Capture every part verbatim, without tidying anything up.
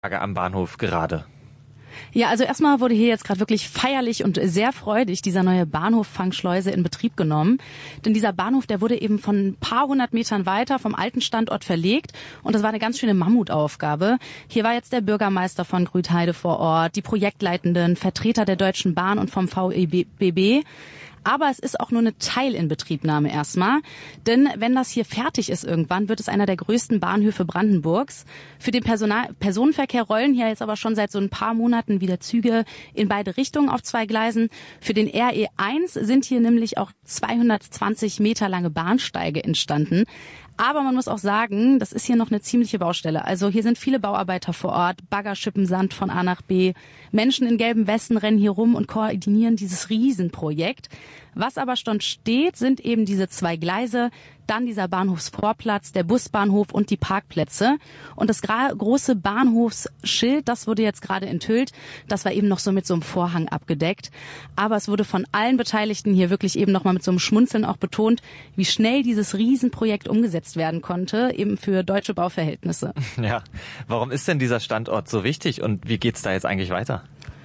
am Bahnhof gerade? Ja, also erstmal wurde hier jetzt gerade wirklich feierlich und sehr freudig dieser neue Bahnhof Fangschleuse in Betrieb genommen. Denn dieser Bahnhof, der wurde eben von ein paar hundert Metern weiter vom alten Standort verlegt. Und das war eine ganz schöne Mammutaufgabe. Hier war jetzt der Bürgermeister von Grünheide vor Ort, die Projektleitenden, Vertreter der Deutschen Bahn und vom V E B B. Aber es ist auch nur eine Teilinbetriebnahme erstmal. Denn wenn das hier fertig ist irgendwann, wird es einer der größten Bahnhöfe Brandenburgs. Für den Personal- Personenverkehr rollen hier jetzt aber schon seit so ein paar Monaten wieder Züge in beide Richtungen auf zwei Gleisen. Für den R E eins sind hier nämlich auch zweihundertzwanzig Meter lange Bahnsteige entstanden. Aber man muss auch sagen, das ist hier noch eine ziemliche Baustelle. Also hier sind viele Bauarbeiter vor Ort, Bagger schippen Sand von A nach B. Menschen in gelben Westen rennen hier rum und koordinieren dieses Riesenprojekt. Was aber schon steht, sind eben diese zwei Gleise, dann dieser Bahnhofsvorplatz, der Busbahnhof und die Parkplätze. Und das gra- große Bahnhofsschild, das wurde jetzt gerade enthüllt. Das war eben noch so mit so einem Vorhang abgedeckt. Aber es wurde von allen Beteiligten hier wirklich eben nochmal mit so einem Schmunzeln auch betont, wie schnell dieses Riesenprojekt umgesetzt werden konnte, eben für deutsche Bauverhältnisse. Ja, warum ist denn dieser Standort so wichtig und wie geht's da jetzt eigentlich weiter?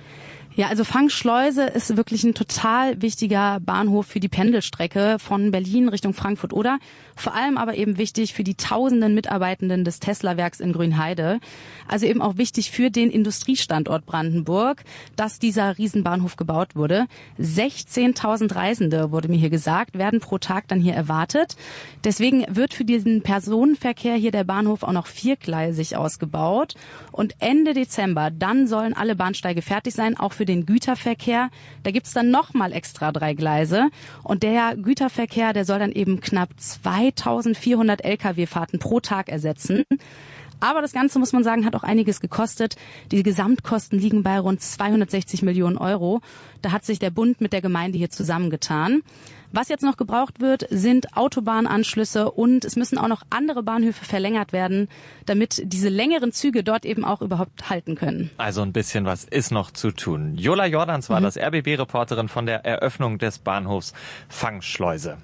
Ja, also Fangschleuse ist wirklich ein total wichtiger Bahnhof für die Pendelstrecke von Berlin Richtung Frankfurt oder vor allem aber eben wichtig für die tausenden Mitarbeitenden des Tesla-Werks in Grünheide. Also eben auch wichtig für den Industriestandort Brandenburg, dass dieser Riesenbahnhof gebaut wurde. sechzehntausend Reisende, wurde mir hier gesagt, werden pro Tag dann hier erwartet. Deswegen wird für diesen Personenverkehr hier der Bahnhof auch noch viergleisig ausgebaut. Und Ende Dezember, dann sollen alle Bahnsteige fertig sein, auch für den Güterverkehr. Da gibt's dann nochmal extra drei Gleise. Und der Güterverkehr, der soll dann eben knapp zweitausendvierhundert L K W-Fahrten pro Tag ersetzen. Aber das Ganze, muss man sagen, hat auch einiges gekostet. Die Gesamtkosten liegen bei rund zweihundertsechzig Millionen Euro. Da hat sich der Bund mit der Gemeinde hier zusammengetan. Was jetzt noch gebraucht wird, sind Autobahnanschlüsse und es müssen auch noch andere Bahnhöfe verlängert werden, damit diese längeren Züge dort eben auch überhaupt halten können. Also ein bisschen was ist noch zu tun. Jola Jordans war mhm. das R B B-Reporterin von der Eröffnung des Bahnhofs Fangschleuse.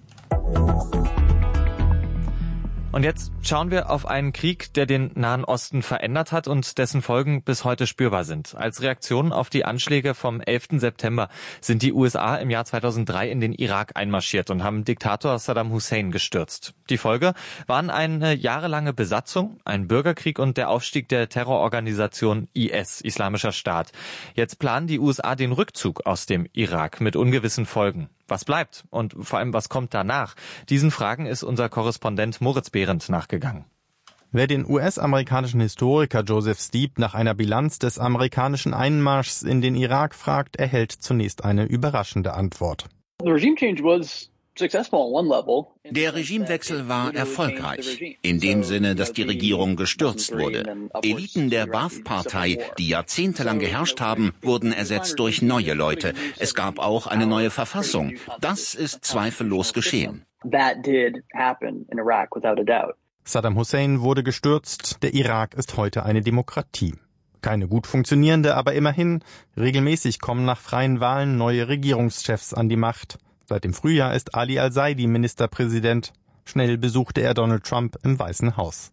Und jetzt schauen wir auf einen Krieg, der den Nahen Osten verändert hat und dessen Folgen bis heute spürbar sind. Als Reaktion auf die Anschläge vom elften September sind die U S A im Jahr zweitausenddrei in den Irak einmarschiert und haben Diktator Saddam Hussein gestürzt. Die Folge waren eine jahrelange Besatzung, ein Bürgerkrieg und der Aufstieg der Terrororganisation I S, Islamischer Staat. Jetzt planen die U S A den Rückzug aus dem Irak mit ungewissen Folgen. Was bleibt und vor allem, was kommt danach? Diesen Fragen ist unser Korrespondent Moritz Behrendt nachgegangen. Wer den U S-amerikanischen Historiker Joseph Stieb nach einer Bilanz des amerikanischen Einmarschs in den Irak fragt, erhält zunächst eine überraschende Antwort. The regime change was Der Regimewechsel war erfolgreich, in dem Sinne, dass die Regierung gestürzt wurde. Eliten der Ba'ath-Partei, die jahrzehntelang geherrscht haben, wurden ersetzt durch neue Leute. Es gab auch eine neue Verfassung. Das ist zweifellos geschehen. Saddam Hussein wurde gestürzt, der Irak ist heute eine Demokratie. Keine gut funktionierende, aber immerhin, regelmäßig kommen nach freien Wahlen neue Regierungschefs an die Macht. Seit dem Frühjahr ist Ali al-Saidi Ministerpräsident. Schnell besuchte er Donald Trump im Weißen Haus.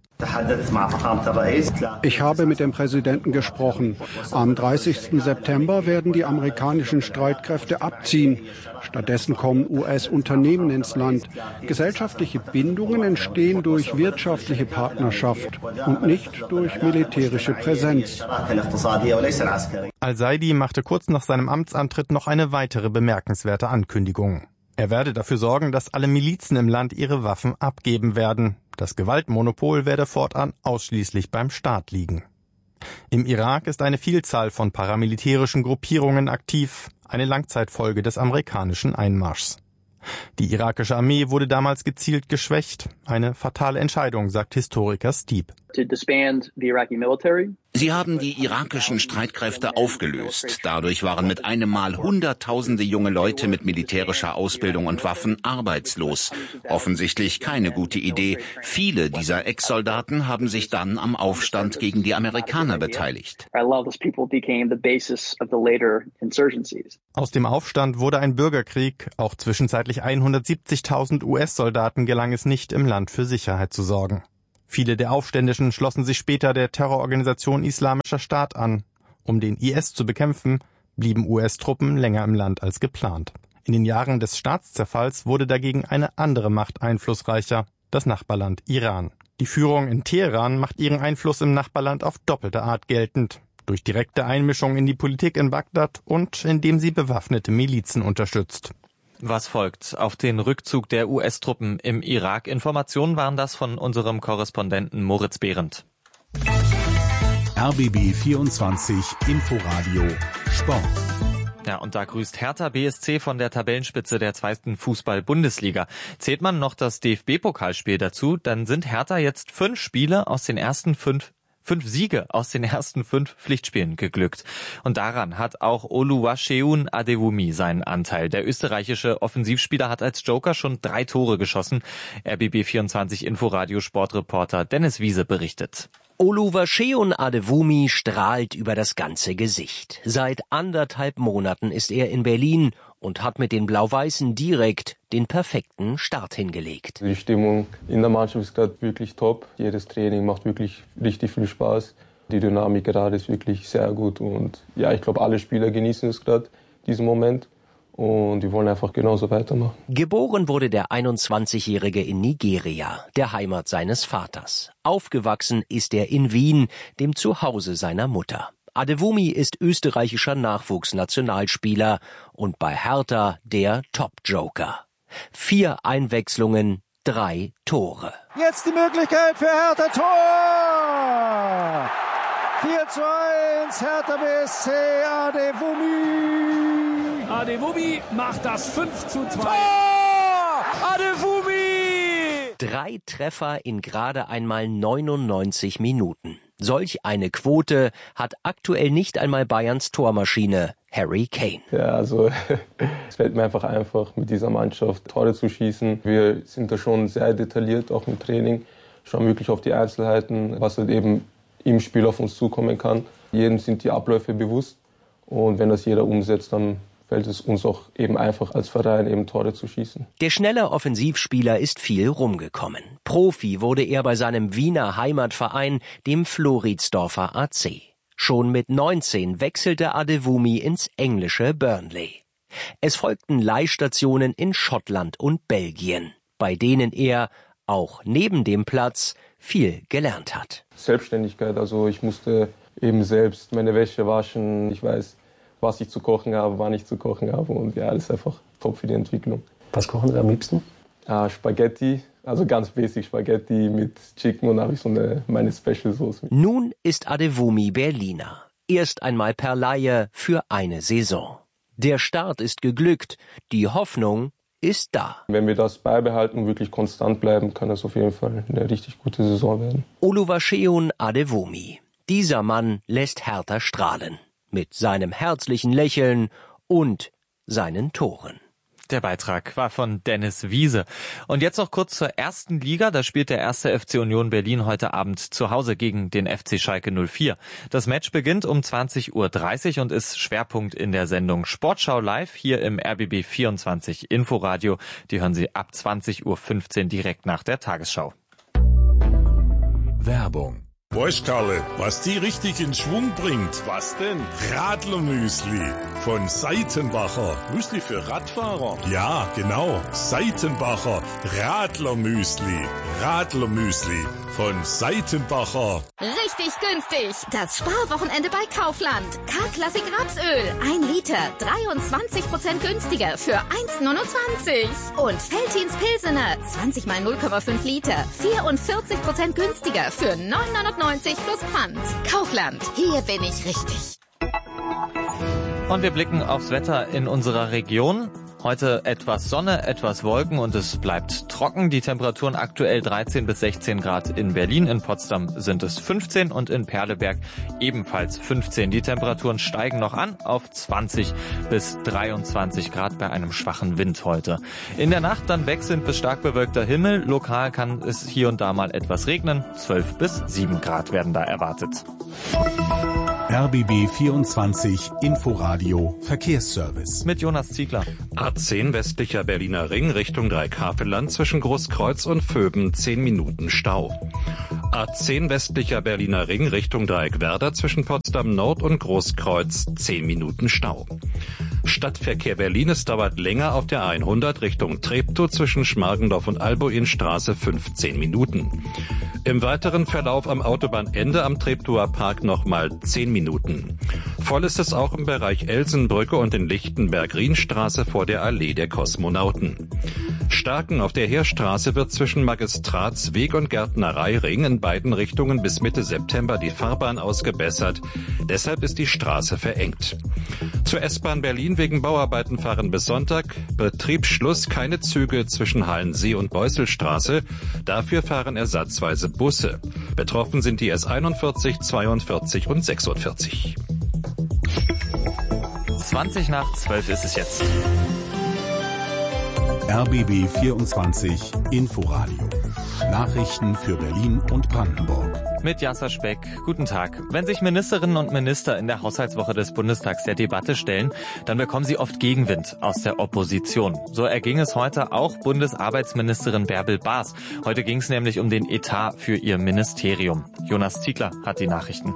Ich habe mit dem Präsidenten gesprochen. Am dreißigsten September werden die amerikanischen Streitkräfte abziehen. Stattdessen kommen U S-Unternehmen ins Land. Gesellschaftliche Bindungen entstehen durch wirtschaftliche Partnerschaft und nicht durch militärische Präsenz. Al-Saidi machte kurz nach seinem Amtsantritt noch eine weitere bemerkenswerte Ankündigung. Er werde dafür sorgen, dass alle Milizen im Land ihre Waffen abgeben werden. Das Gewaltmonopol werde fortan ausschließlich beim Staat liegen. Im Irak ist eine Vielzahl von paramilitärischen Gruppierungen aktiv, eine Langzeitfolge des amerikanischen Einmarschs. Die irakische Armee wurde damals gezielt geschwächt. Eine fatale Entscheidung, sagt Historiker Stieb. Sie haben die irakischen Streitkräfte aufgelöst. Dadurch waren mit einem Mal Hunderttausende junge Leute mit militärischer Ausbildung und Waffen arbeitslos. Offensichtlich keine gute Idee. Viele dieser Ex-Soldaten haben sich dann am Aufstand gegen die Amerikaner beteiligt. Aus dem Aufstand wurde ein Bürgerkrieg. Auch zwischenzeitlich hundertsiebzigtausend U S-Soldaten gelang es nicht, im Land für Sicherheit zu sorgen. Viele der Aufständischen schlossen sich später der Terrororganisation Islamischer Staat an. Um den I S zu bekämpfen, blieben U S-Truppen länger im Land als geplant. In den Jahren des Staatszerfalls wurde dagegen eine andere Macht einflussreicher, das Nachbarland Iran. Die Führung in Teheran macht ihren Einfluss im Nachbarland auf doppelte Art geltend. Durch direkte Einmischung in die Politik in Bagdad und indem sie bewaffnete Milizen unterstützt. Was folgt auf den Rückzug der U S-Truppen im Irak? Informationen waren das von unserem Korrespondenten Moritz Behrendt. R B B vierundzwanzig Inforadio Sport. Ja, und da grüßt Hertha B S C von der Tabellenspitze der zweiten Fußball-Bundesliga. Zählt man noch das D F B-Pokalspiel dazu, dann sind Hertha jetzt fünf Spiele aus den ersten fünf Fünf Siege aus den ersten fünf Pflichtspielen geglückt. Und daran hat auch Oluwaseun Adewumi seinen Anteil. Der österreichische Offensivspieler hat als Joker schon drei Tore geschossen. R B B vierundzwanzig Inforadio Sportreporter Dennis Wiese berichtet. Oluwaseun Adewumi strahlt über das ganze Gesicht. Seit anderthalb Monaten ist er in Berlin und hat mit den Blau-Weißen direkt den perfekten Start hingelegt. Die Stimmung in der Mannschaft ist gerade wirklich top. Jedes Training macht wirklich richtig viel Spaß. Die Dynamik gerade ist wirklich sehr gut. Und ja, ich glaube, alle Spieler genießen es gerade, diesen Moment. Und die wollen einfach genauso weitermachen. Geboren wurde der einundzwanzigjährige in Nigeria, der Heimat seines Vaters. Aufgewachsen ist er in Wien, dem Zuhause seiner Mutter. Adewumi ist österreichischer Nachwuchsnationalspieler und bei Hertha der Top-Joker. Vier Einwechslungen, drei Tore. Jetzt die Möglichkeit für Hertha, Tor! vier zu eins, Hertha B S C, Adewumi! Adewumi macht das fünf zu zwei. Tor! Adewumi! Drei Treffer in gerade einmal neunundneunzig Minuten. Solch eine Quote hat aktuell nicht einmal Bayerns Tormaschine Harry Kane. Ja, also es fällt mir einfach einfach, mit dieser Mannschaft Tore zu schießen. Wir sind da schon sehr detailliert, auch im Training, schauen wirklich auf die Einzelheiten, was halt eben im Spiel auf uns zukommen kann. Jedem sind die Abläufe bewusst und wenn das jeder umsetzt, dann fällt es uns auch eben einfach als Verein eben Tore zu schießen. Der schnelle Offensivspieler ist viel rumgekommen. Profi wurde er bei seinem Wiener Heimatverein, dem Floridsdorfer A C. Schon mit neunzehn wechselte Adewumi ins englische Burnley. Es folgten Leihstationen in Schottland und Belgien, bei denen er, auch neben dem Platz, viel gelernt hat. Selbstständigkeit, also ich musste eben selbst meine Wäsche waschen, ich weiß, was ich zu kochen habe, wann ich zu kochen habe und ja, das ist einfach top für die Entwicklung. Was kochen Sie am liebsten? Ah, Spaghetti, also ganz basic Spaghetti mit Chicken und dann habe ich so eine, meine Special Sauce. Nun ist Adewumi Berliner. Erst einmal per Leihe für eine Saison. Der Start ist geglückt, die Hoffnung ist da. Wenn wir das beibehalten und wirklich konstant bleiben, kann das auf jeden Fall eine richtig gute Saison werden. Oluwaseun Adewumi. Dieser Mann lässt Hertha strahlen. Mit seinem herzlichen Lächeln und seinen Toren. Der Beitrag war von Dennis Wiese. Und jetzt noch kurz zur ersten Liga. Da spielt der erste F C Union Berlin heute Abend zu Hause gegen den F C Schalke null vier. Das Match beginnt um zwanzig Uhr dreißig und ist Schwerpunkt in der Sendung Sportschau live hier im R B B vierundzwanzig Inforadio. Die hören Sie ab zwanzig Uhr fünfzehn direkt nach der Tagesschau. Werbung. Weißt Karle, was die richtig in Schwung bringt? Was denn? Radlermüsli von Seitenbacher. Müsli für Radfahrer? Ja, genau. Seitenbacher Radlermüsli. Radlermüsli von Seitenbacher. Richtig günstig. Das Sparwochenende bei Kaufland. K-Klassik Rapsöl. Ein Liter. dreiundzwanzig Prozent günstiger für eins neunundzwanzig. Und Veltins Pilsener. zwanzig mal null Komma fünf Liter. vierundvierzig Prozent günstiger für neun neunundneunzig plus Pfand. Kaufland. Hier bin ich richtig. Und wir blicken aufs Wetter in unserer Region. Heute etwas Sonne, etwas Wolken und es bleibt trocken. Die Temperaturen aktuell dreizehn bis sechzehn Grad in Berlin. In Potsdam sind es fünfzehn und in Perleberg ebenfalls fünfzehn. Die Temperaturen steigen noch an auf zwanzig bis dreiundzwanzig Grad bei einem schwachen Wind heute. In der Nacht dann wechselnd bis stark bewölkter Himmel. Lokal kann es hier und da mal etwas regnen. zwölf bis sieben Grad werden da erwartet. R B B vierundzwanzig Inforadio Verkehrsservice. Mit Jonas Ziegler. A zehn westlicher Berliner Ring Richtung Dreieckhavelland zwischen Großkreuz und Vöben zehn Minuten Stau. A zehn westlicher Berliner Ring Richtung Dreieckwerder zwischen Potsdam Nord und Großkreuz zehn Minuten Stau. Stadtverkehr Berlin, es dauert länger auf der hundert Richtung Treptow zwischen Schmargendorf und Albuinstraße fünfzehn Minuten. Im weiteren Verlauf am Autobahnende am Treptower Park nochmal zehn Minuten. Voll ist es auch im Bereich Elsenbrücke und in Lichtenberg-Rienstraße vor der Allee der Kosmonauten. Starken auf der Heerstraße wird zwischen Magistratsweg und Gärtnereiring in beiden Richtungen bis Mitte September die Fahrbahn ausgebessert. Deshalb ist die Straße verengt. Zur S-Bahn Berlin wegen Bauarbeiten fahren bis Sonntag Betriebsschluss keine Züge zwischen Halensee und Beusselstraße. Dafür fahren ersatzweise Busse. Betroffen sind die S einundvierzig, zweiundvierzig und sechsundvierzig. zwanzig nach zwölf ist es jetzt. R B B vierundzwanzig Inforadio. Nachrichten für Berlin und Brandenburg. Mit Jasser Speck. Guten Tag. Wenn sich Ministerinnen und Minister in der Haushaltswoche des Bundestags der Debatte stellen, dann bekommen sie oft Gegenwind aus der Opposition. So erging es heute auch Bundesarbeitsministerin Bärbel Baas. Heute ging es nämlich um den Etat für ihr Ministerium. Jonas Ziegler hat die Nachrichten.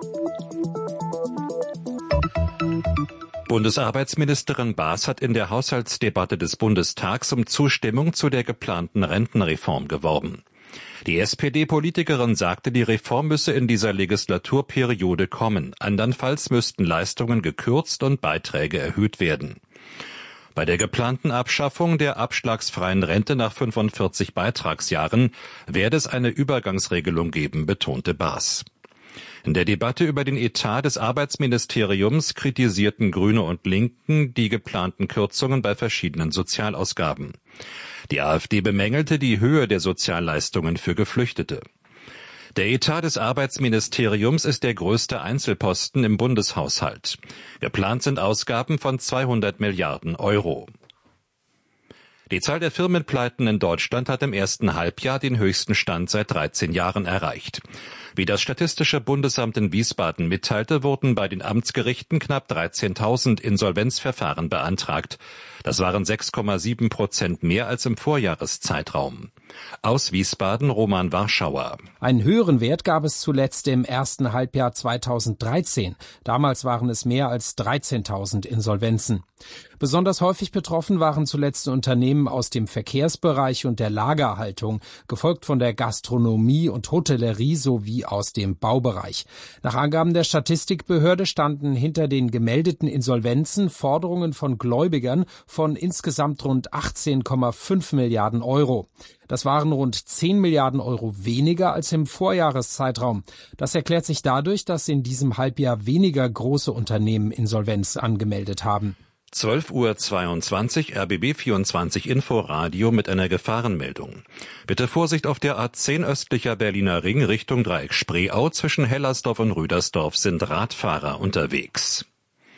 Bundesarbeitsministerin Baas hat in der Haushaltsdebatte des Bundestags um Zustimmung zu der geplanten Rentenreform geworben. Die S P D-Politikerin sagte, die Reform müsse in dieser Legislaturperiode kommen. Andernfalls müssten Leistungen gekürzt und Beiträge erhöht werden. Bei der geplanten Abschaffung der abschlagsfreien Rente nach fünfundvierzig Beitragsjahren werde es eine Übergangsregelung geben, betonte Baas. In der Debatte über den Etat des Arbeitsministeriums kritisierten Grüne und Linken die geplanten Kürzungen bei verschiedenen Sozialausgaben. Die AfD bemängelte die Höhe der Sozialleistungen für Geflüchtete. Der Etat des Arbeitsministeriums ist der größte Einzelposten im Bundeshaushalt. Geplant sind Ausgaben von zweihundert Milliarden Euro. Die Zahl der Firmenpleiten in Deutschland hat im ersten Halbjahr den höchsten Stand seit dreizehn Jahren erreicht. Wie das Statistische Bundesamt in Wiesbaden mitteilte, wurden bei den Amtsgerichten knapp dreizehntausend Insolvenzverfahren beantragt. Das waren sechs Komma sieben Prozent mehr als im Vorjahreszeitraum. Aus Wiesbaden Roman Warschauer. Einen höheren Wert gab es zuletzt im ersten Halbjahr zweitausenddreizehn. Damals waren es mehr als dreizehntausend Insolvenzen. Besonders häufig betroffen waren zuletzt Unternehmen aus dem Verkehrsbereich und der Lagerhaltung, gefolgt von der Gastronomie und Hotellerie sowie aus dem Baubereich. Nach Angaben der Statistikbehörde standen hinter den gemeldeten Insolvenzen Forderungen von Gläubigern von insgesamt rund achtzehn Komma fünf Milliarden Euro. Das waren rund zehn Milliarden Euro weniger als im Vorjahreszeitraum. Das erklärt sich dadurch, dass in diesem Halbjahr weniger große Unternehmen Insolvenz angemeldet haben. zwölf Uhr zweiundzwanzig, R B B vierundzwanzig Inforadio mit einer Gefahrenmeldung. Bitte Vorsicht auf der A zehn östlicher Berliner Ring Richtung Dreieck Spreeau. Zwischen Hellersdorf und Rüdersdorf sind Radfahrer unterwegs.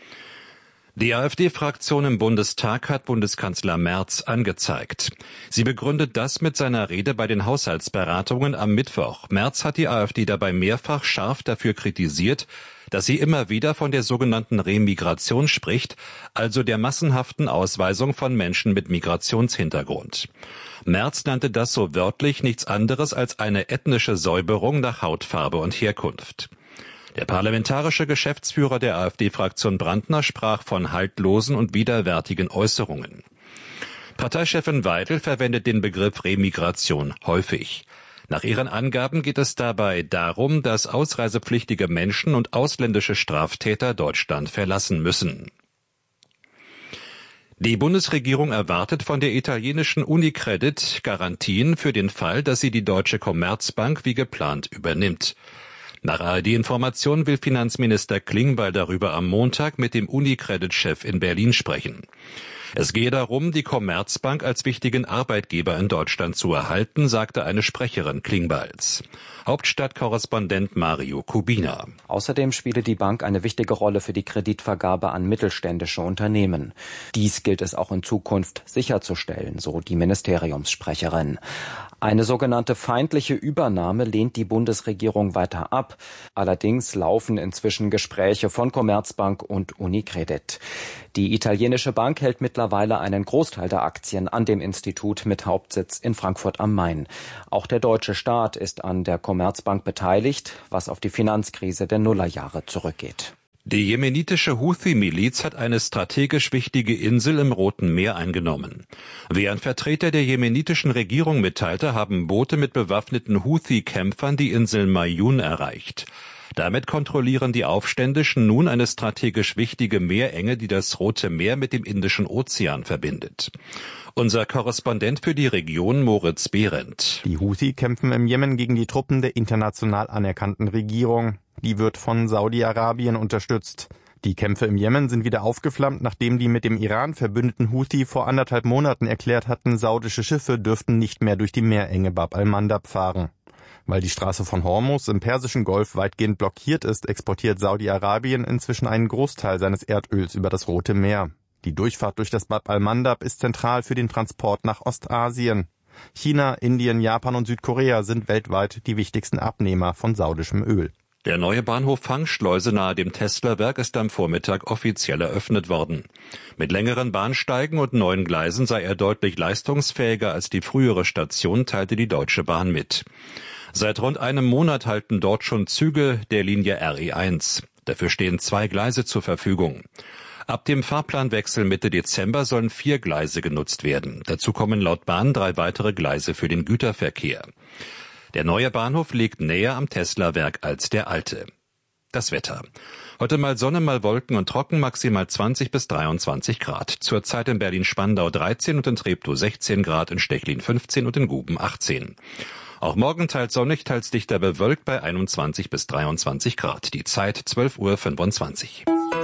Die AfD-Fraktion im Bundestag hat Bundeskanzler Merz angezeigt. Sie begründet das mit seiner Rede bei den Haushaltsberatungen am Mittwoch. Merz hat die AfD dabei mehrfach scharf dafür kritisiert, dass sie immer wieder von der sogenannten Remigration spricht, also der massenhaften Ausweisung von Menschen mit Migrationshintergrund. Merz nannte das so wörtlich nichts anderes als eine ethnische Säuberung nach Hautfarbe und Herkunft. Der parlamentarische Geschäftsführer der AfD-Fraktion Brandner sprach von haltlosen und widerwärtigen Äußerungen. Parteichefin Weidel verwendet den Begriff Remigration häufig. Nach ihren Angaben geht es dabei darum, dass ausreisepflichtige Menschen und ausländische Straftäter Deutschland verlassen müssen. Die Bundesregierung erwartet von der italienischen Unicredit Garantien für den Fall, dass sie die Deutsche Commerzbank wie geplant übernimmt. Nach A R D-Informationen will Finanzminister Klingbeil darüber am Montag mit dem Unicredit-Chef in Berlin sprechen. Es gehe darum, die Commerzbank als wichtigen Arbeitgeber in Deutschland zu erhalten, sagte eine Sprecherin Klingbeils. Hauptstadtkorrespondent Mario Kubina. Außerdem spiele die Bank eine wichtige Rolle für die Kreditvergabe an mittelständische Unternehmen. Dies gilt es auch in Zukunft sicherzustellen, so die Ministeriumssprecherin. Eine sogenannte feindliche Übernahme lehnt die Bundesregierung weiter ab. Allerdings laufen inzwischen Gespräche von Commerzbank und Unicredit. Die italienische Bank hält mittlerweile mittlerweile einen Großteil der Aktien an dem Institut mit Hauptsitz in Frankfurt am Main. Auch der deutsche Staat ist an der Commerzbank beteiligt, was auf die Finanzkrise der Nullerjahre zurückgeht. Die jemenitische Houthi-Miliz hat eine strategisch wichtige Insel im Roten Meer eingenommen. Wie ein Vertreter der jemenitischen Regierung mitteilte, haben Boote mit bewaffneten Houthi-Kämpfern die Insel Mayun erreicht. Damit kontrollieren die Aufständischen nun eine strategisch wichtige Meerenge, die das Rote Meer mit dem Indischen Ozean verbindet. Unser Korrespondent für die Region, Moritz Behrendt. Die Houthi kämpfen im Jemen gegen die Truppen der international anerkannten Regierung. Die wird von Saudi-Arabien unterstützt. Die Kämpfe im Jemen sind wieder aufgeflammt, nachdem die mit dem Iran verbündeten Houthi vor anderthalb Monaten erklärt hatten, saudische Schiffe dürften nicht mehr durch die Meerenge Bab al-Mandab fahren. Weil die Straße von Hormuz im Persischen Golf weitgehend blockiert ist, exportiert Saudi-Arabien inzwischen einen Großteil seines Erdöls über das Rote Meer. Die Durchfahrt durch das Bab al-Mandab ist zentral für den Transport nach Ostasien. China, Indien, Japan und Südkorea sind weltweit die wichtigsten Abnehmer von saudischem Öl. Der neue Bahnhof Fangschleuse nahe dem Tesla-Werk ist am Vormittag offiziell eröffnet worden. Mit längeren Bahnsteigen und neuen Gleisen sei er deutlich leistungsfähiger als die frühere Station, teilte die Deutsche Bahn mit. Seit rund einem Monat halten dort schon Züge der Linie R E eins. Dafür stehen zwei Gleise zur Verfügung. Ab dem Fahrplanwechsel Mitte Dezember sollen vier Gleise genutzt werden. Dazu kommen laut Bahn drei weitere Gleise für den Güterverkehr. Der neue Bahnhof liegt näher am Tesla-Werk als der alte. Das Wetter. Heute mal Sonne, mal Wolken und trocken, maximal zwanzig bis dreiundzwanzig Grad. Zurzeit in Berlin-Spandau dreizehn und in Treptow sechzehn Grad, in Stechlin fünfzehn und in Guben achtzehn. Auch morgen teils sonnig, teils dichter bewölkt bei einundzwanzig bis dreiundzwanzig Grad. Die Zeit zwölf Uhr fünfundzwanzig.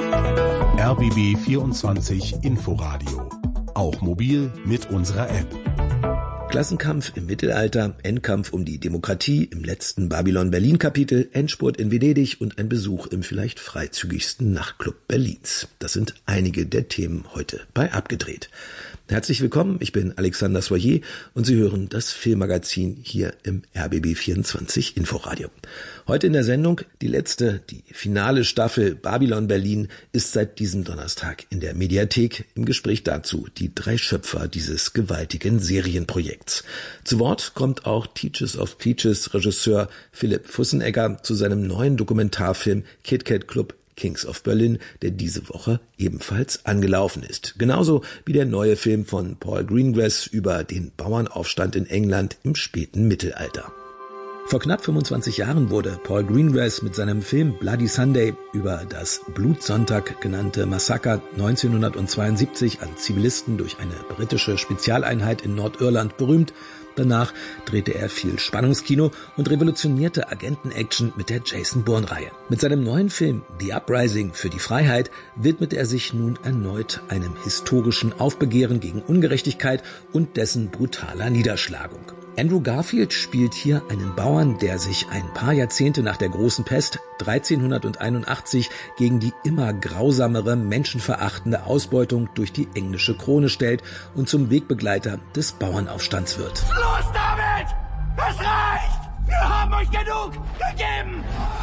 R B B vierundzwanzig Inforadio. Auch mobil mit unserer App. Klassenkampf im Mittelalter, Endkampf um die Demokratie im letzten Babylon-Berlin-Kapitel, Endspurt in Venedig und ein Besuch im vielleicht freizügigsten Nachtclub Berlins. Das sind einige der Themen heute bei Abgedreht. Herzlich willkommen, ich bin Alexander Soyer und Sie hören das Filmmagazin hier im R B B vierundzwanzig Inforadio. Heute in der Sendung die letzte, die finale Staffel Babylon Berlin ist seit diesem Donnerstag in der Mediathek. Im Gespräch dazu die drei Schöpfer dieses gewaltigen Serienprojekts. Zu Wort kommt auch Teachers of Teachers Regisseur Philipp Fussenegger zu seinem neuen Dokumentarfilm Kit Kat Club Kings of Berlin, der diese Woche ebenfalls angelaufen ist. Genauso wie der neue Film von Paul Greengrass über den Bauernaufstand in England im späten Mittelalter. Vor knapp fünfundzwanzig Jahren wurde Paul Greengrass mit seinem Film Bloody Sunday über das Blutsonntag genannte Massaker neunzehnhundertzweiundsiebzig an Zivilisten durch eine britische Spezialeinheit in Nordirland berühmt. Danach drehte er viel Spannungskino und revolutionierte Agenten-Action mit der Jason Bourne-Reihe. Mit seinem neuen Film The Uprising für die Freiheit widmet er sich nun erneut einem historischen Aufbegehren gegen Ungerechtigkeit und dessen brutaler Niederschlagung. Andrew Garfield spielt hier einen Bauern, der sich ein paar Jahrzehnte nach der großen Pest dreizehnhunderteinundachtzig gegen die immer grausamere, menschenverachtende Ausbeutung durch die englische Krone stellt und zum Wegbegleiter des Bauernaufstands wird. Los damit! Es reicht! Wir haben euch genug gegeben!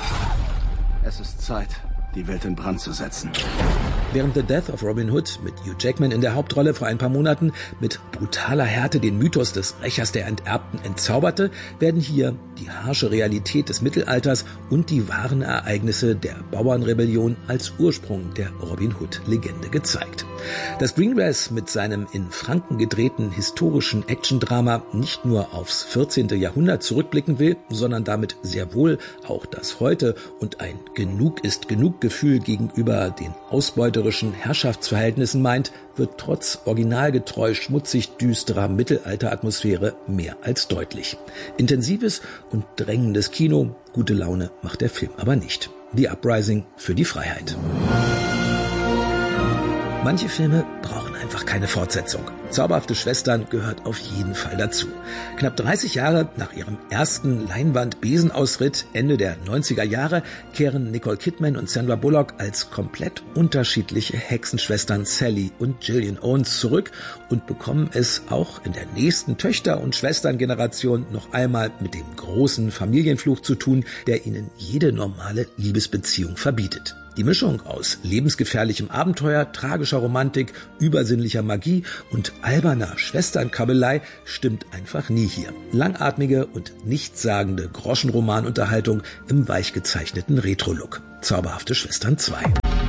Es ist Zeit, die Welt in Brand zu setzen. Während The Death of Robin Hood mit Hugh Jackman in der Hauptrolle vor ein paar Monaten mit brutaler Härte den Mythos des Rächers der Enterbten entzauberte, werden hier die harsche Realität des Mittelalters und die wahren Ereignisse der Bauernrebellion als Ursprung der Robin Hood-Legende gezeigt. Dass Greengrass mit seinem in Franken gedrehten historischen Actiondrama nicht nur aufs vierzehnte Jahrhundert zurückblicken will, sondern damit sehr wohl auch das Heute und ein Genug ist genug Gefühl gegenüber den ausbeuterischen Herrschaftsverhältnissen meint, wird trotz originalgetreu schmutzig düsterer Mittelalteratmosphäre mehr als deutlich. Intensives und drängendes Kino, gute Laune macht der Film aber nicht. The Uprising für die Freiheit. Manche Filme brauchen einfach keine Fortsetzung. Zauberhafte Schwestern gehört auf jeden Fall dazu. Knapp dreißig Jahre nach ihrem ersten Leinwand-Besenausritt Ende der neunziger Jahre kehren Nicole Kidman und Sandra Bullock als komplett unterschiedliche Hexenschwestern Sally und Gillian Owens zurück und bekommen es auch in der nächsten Töchter- und Schwesterngeneration noch einmal mit dem großen Familienfluch zu tun, der ihnen jede normale Liebesbeziehung verbietet. Die Mischung aus lebensgefährlichem Abenteuer, tragischer Romantik, übersinnlicher Magie und alberner Schwesternkabelei stimmt einfach nie hier. Langatmige und nichtssagende Groschenromanunterhaltung im weich gezeichneten Retro-Look. Zauberhafte Schwestern zwei.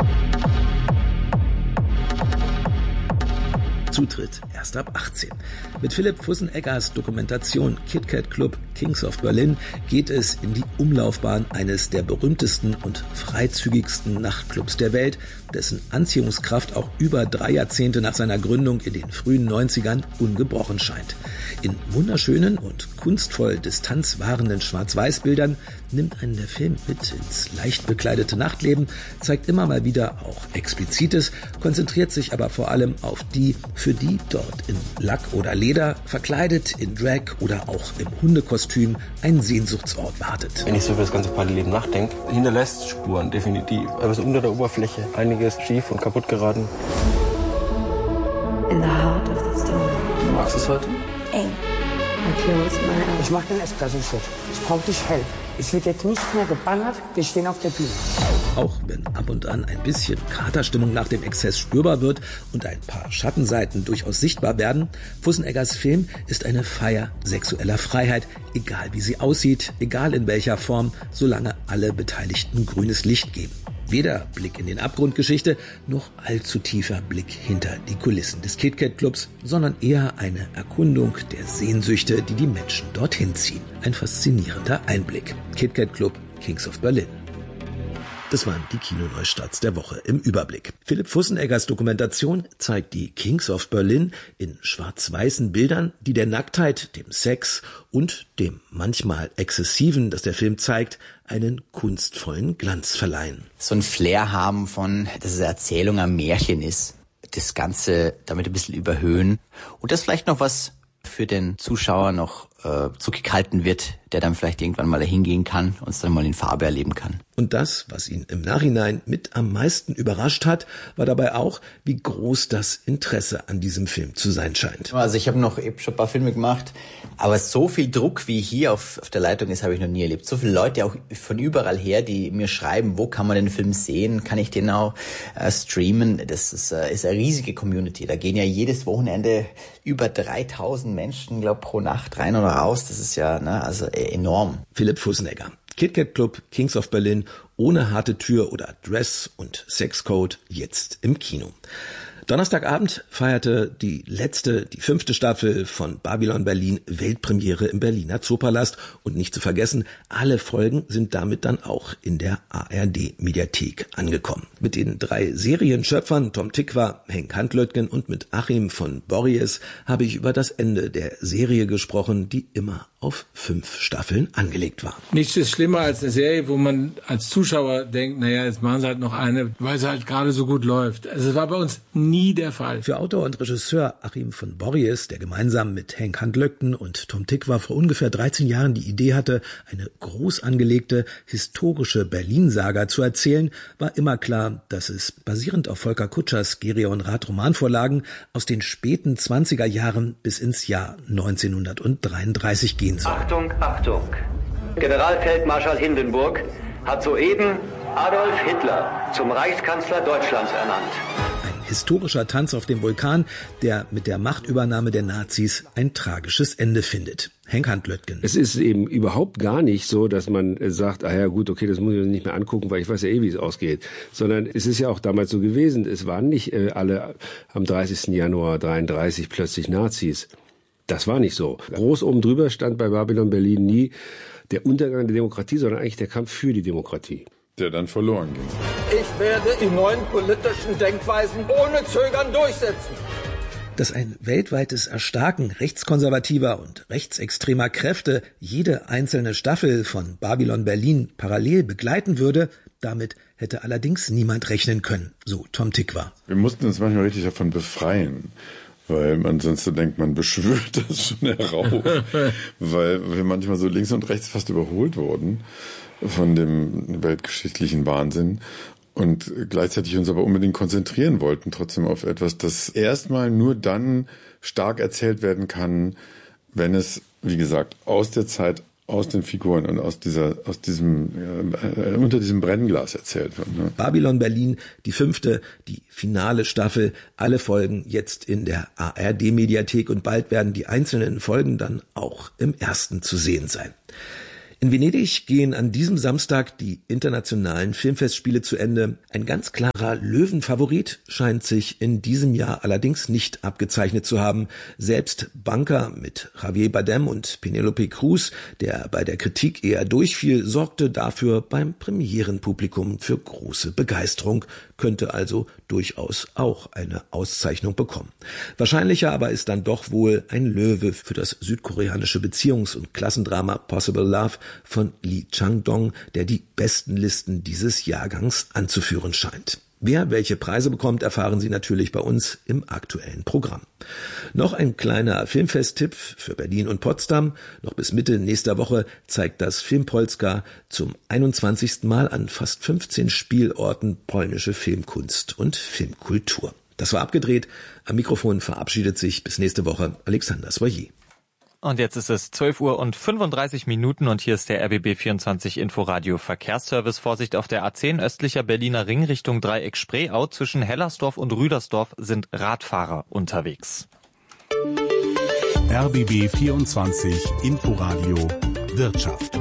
Zutritt erst ab achtzehn. Mit Philipp Fusseneggers Dokumentation KitKat Club Kings of Berlin geht es in die Umlaufbahn eines der berühmtesten und freizügigsten Nachtclubs der Welt, dessen Anziehungskraft auch über drei Jahrzehnte nach seiner Gründung in den frühen neunzigern ungebrochen scheint. In wunderschönen und kunstvoll Distanz wahrenden Schwarz-Weiß-Bildern nimmt einen der Film mit ins leicht bekleidete Nachtleben, zeigt immer mal wieder auch Explizites, konzentriert sich aber vor allem auf die, für die dort in Lack oder Leder, verkleidet in Drag oder auch im Hundekostüm ein Sehnsuchtsort wartet. Wenn ich so über das ganze Partyleben nachdenke, hinterlässt Spuren, definitiv. Aber so unter der Oberfläche einiges schief und kaputt geraten. In the heart of the storm. Magst du es heute? Eng. Ich mach den Espresso-Shot. Ich brauch dich hell. Es wird jetzt nicht mehr gebannert, wir stehen auf der Bühne. Auch wenn ab und an ein bisschen Katerstimmung nach dem Exzess spürbar wird und ein paar Schattenseiten durchaus sichtbar werden, Fusseneggers Film ist eine Feier sexueller Freiheit, egal wie sie aussieht, egal in welcher Form, solange alle Beteiligten grünes Licht geben. Weder Blick in den Abgrund-Geschichte, noch allzu tiefer Blick hinter die Kulissen des KitKat-Clubs, sondern eher eine Erkundung der Sehnsüchte, die die Menschen dorthin ziehen. Ein faszinierender Einblick. KitKat Club Kings of Berlin. Das waren die Kinoneustarts der Woche im Überblick. Philipp Fusseneggers Dokumentation zeigt die Kings of Berlin in schwarz-weißen Bildern, die der Nacktheit, dem Sex und dem manchmal Exzessiven, das der Film zeigt, einen kunstvollen Glanz verleihen. So ein Flair haben von, dass es eine Erzählung, ein Märchen ist. Das Ganze damit ein bisschen überhöhen. Und das vielleicht noch was für den Zuschauer noch äh, zurückgehalten wird, der dann vielleicht irgendwann mal dahin gehen kann und es dann mal in Farbe erleben kann. Und das, was ihn im Nachhinein mit am meisten überrascht hat, war dabei auch, wie groß das Interesse an diesem Film zu sein scheint. Also ich habe noch eben schon ein paar Filme gemacht, aber so viel Druck wie hier auf, auf der Leitung ist, habe ich noch nie erlebt. So viele Leute auch von überall her, die mir schreiben, wo kann man den Film sehen, kann ich den auch äh, streamen. Das ist, äh, ist eine riesige Community. Da gehen ja jedes Wochenende über dreitausend Menschen, glaube pro Nacht rein oder raus. Das ist ja ne, also enorm. Philipp Fussenegger. KitKat Club Kings of Berlin ohne harte Tür oder Dress- und Sexcode jetzt im Kino. Donnerstagabend feierte die letzte, die fünfte Staffel von Babylon Berlin Weltpremiere im Berliner Zoopalast und nicht zu vergessen, alle Folgen sind damit dann auch in der A R D-Mediathek angekommen. Mit den drei Serienschöpfern Tom Tykwer, Henk Handlöttgen und mit Achim von Borries habe ich über das Ende der Serie gesprochen, die immer auf fünf Staffeln angelegt war. Nichts ist schlimmer als eine Serie, wo man als Zuschauer denkt, naja, jetzt machen sie halt noch eine, weil sie halt gerade so gut läuft. Also es war bei uns nie der Fall. Für Autor und Regisseur Achim von Borries, der gemeinsam mit Henk Handlöttgen und Tom Tykwer vor ungefähr dreizehn Jahren die Idee hatte, eine groß angelegte historische Berlin-Saga zu erzählen, war immer klar, dass es basierend auf Volker Kutschers Gereon-Rath Romanvorlagen aus den späten zwanziger Jahren bis ins Jahr neunzehnhundertdreiunddreißig gehen soll. Achtung, Achtung! Generalfeldmarschall Hindenburg hat soeben Adolf Hitler zum Reichskanzler Deutschlands ernannt. Ein historischer Tanz auf dem Vulkan, der mit der Machtübernahme der Nazis ein tragisches Ende findet. Henk Handlöttgen. Es ist eben überhaupt gar nicht so, dass man sagt, ah ja gut, okay, das muss ich mir nicht mehr angucken, weil ich weiß ja eh, wie es ausgeht. Sondern es ist ja auch damals so gewesen, es waren nicht äh, alle am dreißigsten Januar dreiunddreißig plötzlich Nazis. Das war nicht so. Groß oben drüber stand bei Babylon Berlin nie der Untergang der Demokratie, sondern eigentlich der Kampf für die Demokratie. Der dann verloren ging. Ich werde die neuen politischen Denkweisen ohne Zögern durchsetzen. Dass ein weltweites Erstarken rechtskonservativer und rechtsextremer Kräfte jede einzelne Staffel von Babylon Berlin parallel begleiten würde, damit hätte allerdings niemand rechnen können, so Tom Tykwer. Wir mussten uns manchmal richtig davon befreien. Weil man sonst so denkt, man beschwört das schon herauf. Weil wir manchmal so links und rechts fast überholt wurden von dem weltgeschichtlichen Wahnsinn. Und gleichzeitig uns aber unbedingt konzentrieren wollten trotzdem auf etwas, das erstmal nur dann stark erzählt werden kann, wenn es, wie gesagt, aus der Zeit aus den Figuren und aus dieser, aus diesem, äh, unter diesem Brennglas erzählt wird. Ne? Babylon Berlin, die fünfte, die finale Staffel. Alle Folgen jetzt in der A R D-Mediathek und bald werden die einzelnen Folgen dann auch im ersten zu sehen sein. In Venedig gehen an diesem Samstag die internationalen Filmfestspiele zu Ende. Ein ganz klarer Löwenfavorit scheint sich in diesem Jahr allerdings nicht abgezeichnet zu haben. Selbst Banker mit Javier Bardem und Penélope Cruz, der bei der Kritik eher durchfiel, sorgte dafür beim Premierenpublikum für große Begeisterung, könnte also durchaus auch eine Auszeichnung bekommen. Wahrscheinlicher aber ist dann doch wohl ein Löwe für das südkoreanische Beziehungs- und Klassendrama Possible Love von Lee Chang-dong, der die besten Listen dieses Jahrgangs anzuführen scheint. Wer welche Preise bekommt, erfahren Sie natürlich bei uns im aktuellen Programm. Noch ein kleiner Filmfest-Tipp für Berlin und Potsdam. Noch bis Mitte nächster Woche zeigt das Filmpolska zum einundzwanzigsten Mal an fast fünfzehn Spielorten polnische Filmkunst und Filmkultur. Das war abgedreht. Am Mikrofon verabschiedet sich bis nächste Woche Alexander Soyer. Und jetzt ist es zwölf Uhr und fünfunddreißig Minuten und hier ist der R B B vierundzwanzig Inforadio Verkehrsservice. Vorsicht auf der A zehn östlicher Berliner Ring Richtung Dreieck Spreeau. Zwischen Hellersdorf und Rüdersdorf sind Radfahrer unterwegs. R B B vierundzwanzig Inforadio Wirtschaft.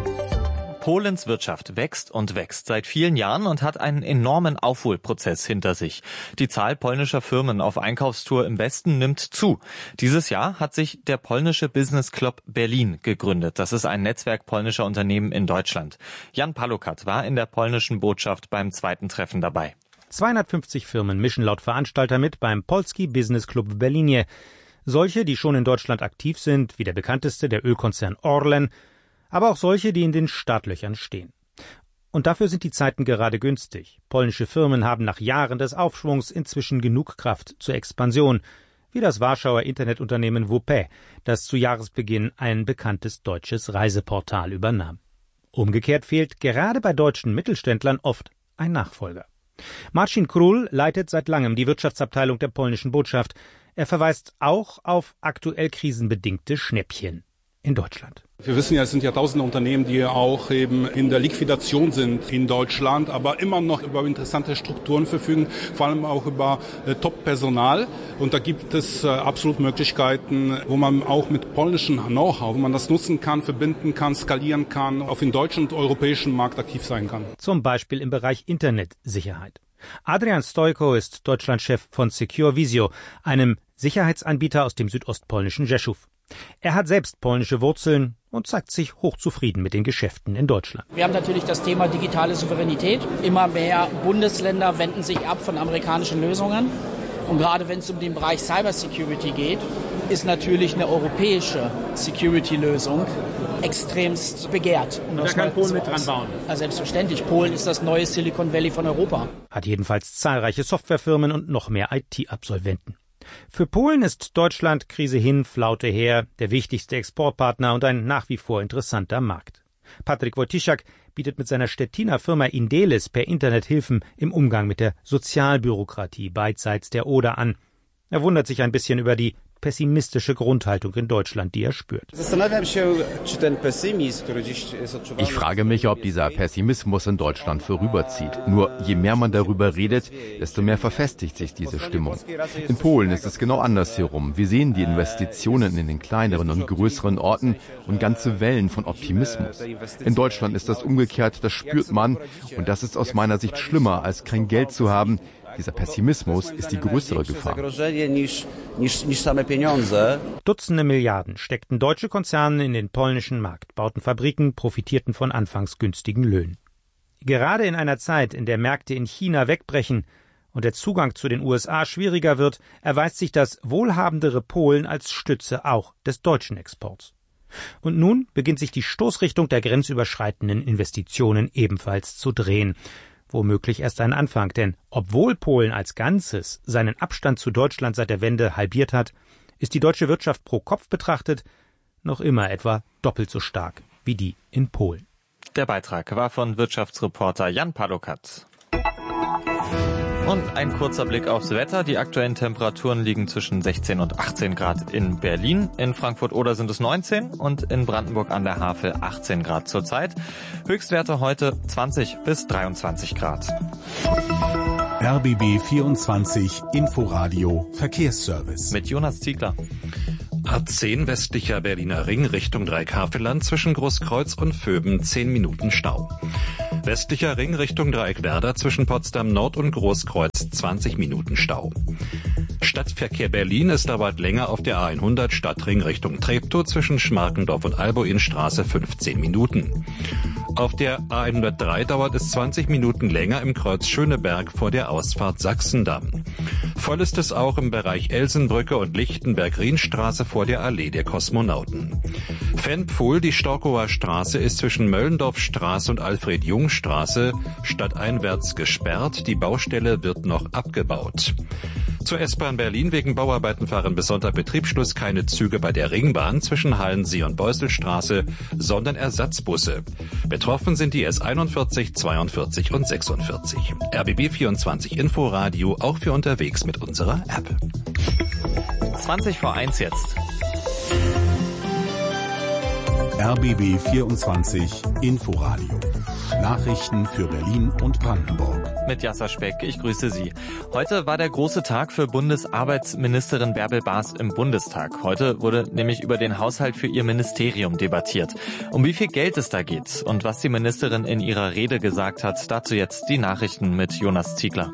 Polens Wirtschaft wächst und wächst seit vielen Jahren und hat einen enormen Aufholprozess hinter sich. Die Zahl polnischer Firmen auf Einkaufstour im Westen nimmt zu. Dieses Jahr hat sich der polnische Business Club Berlin gegründet. Das ist ein Netzwerk polnischer Unternehmen in Deutschland. Jan Palukat war in der polnischen Botschaft beim zweiten Treffen dabei. zweihundertfünfzig Firmen mischen laut Veranstalter mit beim Polski Business Club Berlinie. Solche, die schon in Deutschland aktiv sind, wie der bekannteste, der Ölkonzern Orlen, aber auch solche, die in den Startlöchern stehen. Und dafür sind die Zeiten gerade günstig. Polnische Firmen haben nach Jahren des Aufschwungs inzwischen genug Kraft zur Expansion, wie das Warschauer Internetunternehmen W P, das zu Jahresbeginn ein bekanntes deutsches Reiseportal übernahm. Umgekehrt fehlt gerade bei deutschen Mittelständlern oft ein Nachfolger. Marcin Król leitet seit langem die Wirtschaftsabteilung der polnischen Botschaft. Er verweist auch auf aktuell krisenbedingte Schnäppchen in Deutschland. Wir wissen ja, es sind ja tausende Unternehmen, die auch eben in der Liquidation sind in Deutschland, aber immer noch über interessante Strukturen verfügen, vor allem auch über äh, Top-Personal. Und da gibt es äh, absolut Möglichkeiten, wo man auch mit polnischem Know-how, wo man das nutzen kann, verbinden kann, skalieren kann, auf dem deutschen und europäischen Markt aktiv sein kann. Zum Beispiel im Bereich Internetsicherheit. Adrian Stojko ist Deutschlandchef von Secure Visio, einem Sicherheitsanbieter aus dem südostpolnischen Rzeszów. Er hat selbst polnische Wurzeln und zeigt sich hochzufrieden mit den Geschäften in Deutschland. Wir haben natürlich das Thema digitale Souveränität. Immer mehr Bundesländer wenden sich ab von amerikanischen Lösungen. Und gerade wenn es um den Bereich Cybersecurity geht, ist natürlich eine europäische Security-Lösung extremst begehrt. Und da kann Polen mit dran bauen. Ja, selbstverständlich. Polen ist das neue Silicon Valley von Europa. Hat jedenfalls zahlreiche Softwarefirmen und noch mehr I T-Absolventen. Für Polen ist Deutschland Krise hin, Flaute her, der wichtigste Exportpartner und ein nach wie vor interessanter Markt. Patryk Wojtysiak bietet mit seiner Stettiner Firma Indelis per Internet Hilfen im Umgang mit der Sozialbürokratie beidseits der Oder an. Er wundert sich ein bisschen über die pessimistische Grundhaltung in Deutschland, die er spürt. Ich frage mich, ob dieser Pessimismus in Deutschland vorüberzieht. Nur je mehr man darüber redet, desto mehr verfestigt sich diese Stimmung. In Polen ist es genau andersherum. Wir sehen die Investitionen in den kleineren und größeren Orten und ganze Wellen von Optimismus. In Deutschland ist das umgekehrt, das spürt man. Und das ist aus meiner Sicht schlimmer, als kein Geld zu haben. Dieser Pessimismus ist die größere Gefahr. Dutzende Milliarden steckten deutsche Konzerne in den polnischen Markt, bauten Fabriken, profitierten von anfangs günstigen Löhnen. Gerade in einer Zeit, in der Märkte in China wegbrechen und der Zugang zu den U S A schwieriger wird, erweist sich das wohlhabendere Polen als Stütze auch des deutschen Exports. Und nun beginnt sich die Stoßrichtung der grenzüberschreitenden Investitionen ebenfalls zu drehen. Womöglich erst ein Anfang, denn obwohl Polen als Ganzes seinen Abstand zu Deutschland seit der Wende halbiert hat, ist die deutsche Wirtschaft pro Kopf betrachtet noch immer etwa doppelt so stark wie die in Polen. Der Beitrag war von Wirtschaftsreporter Jan Palukat. Und ein kurzer Blick aufs Wetter. Die aktuellen Temperaturen liegen zwischen sechzehn und achtzehn Grad in Berlin. In Frankfurt-Oder sind es neunzehn und in Brandenburg an der Havel achtzehn Grad zurzeit. Höchstwerte heute zwanzig bis dreiundzwanzig Grad. R B B vierundzwanzig Inforadio Verkehrsservice. Mit Jonas Ziegler. A zehn westlicher Berliner Ring Richtung Dreieck-Havelland zwischen Großkreuz und Vöben zehn Minuten Stau. Westlicher Ring Richtung Dreieck-Werder zwischen Potsdam Nord und Großkreuz zwanzig Minuten Stau. Stadtverkehr Berlin, es dauert länger auf der A hundert Stadtring Richtung Treptow zwischen Schmarkendorf und Albuinstraße fünfzehn Minuten. Auf der A hundertdrei dauert es zwanzig Minuten länger im Kreuz Schöneberg vor der Ausfahrt Sachsendamm. Voll ist es auch im Bereich Elsenbrücke und Lichtenberg-Rienstraße vor der Allee der Kosmonauten. Fenpfuhl, die Storkower Straße ist zwischen Möllendorfstraße und Alfred-Jung-Straße stadteinwärts gesperrt. Die Baustelle wird noch abgebaut. Zur S-Bahn Berlin wegen Bauarbeiten fahren bis Sonntag Betriebsschluss keine Züge bei der Ringbahn zwischen Hallensee und Beuselstraße, sondern Ersatzbusse. Betroffen sind die S einundvierzig, zweiundvierzig und sechsundvierzig. R B B vierundzwanzig Inforadio auch für unterwegs mit unserer App. zwanzig vor eins jetzt. R B B vierundzwanzig Inforadio. Nachrichten für Berlin und Brandenburg. Mit Jasser Speck, ich grüße Sie. Heute war der große Tag für Bundesarbeitsministerin Bärbel Baas im Bundestag. Heute wurde nämlich über den Haushalt für ihr Ministerium debattiert. Um wie viel Geld es da geht und was die Ministerin in ihrer Rede gesagt hat, dazu jetzt die Nachrichten mit Jonas Ziegler.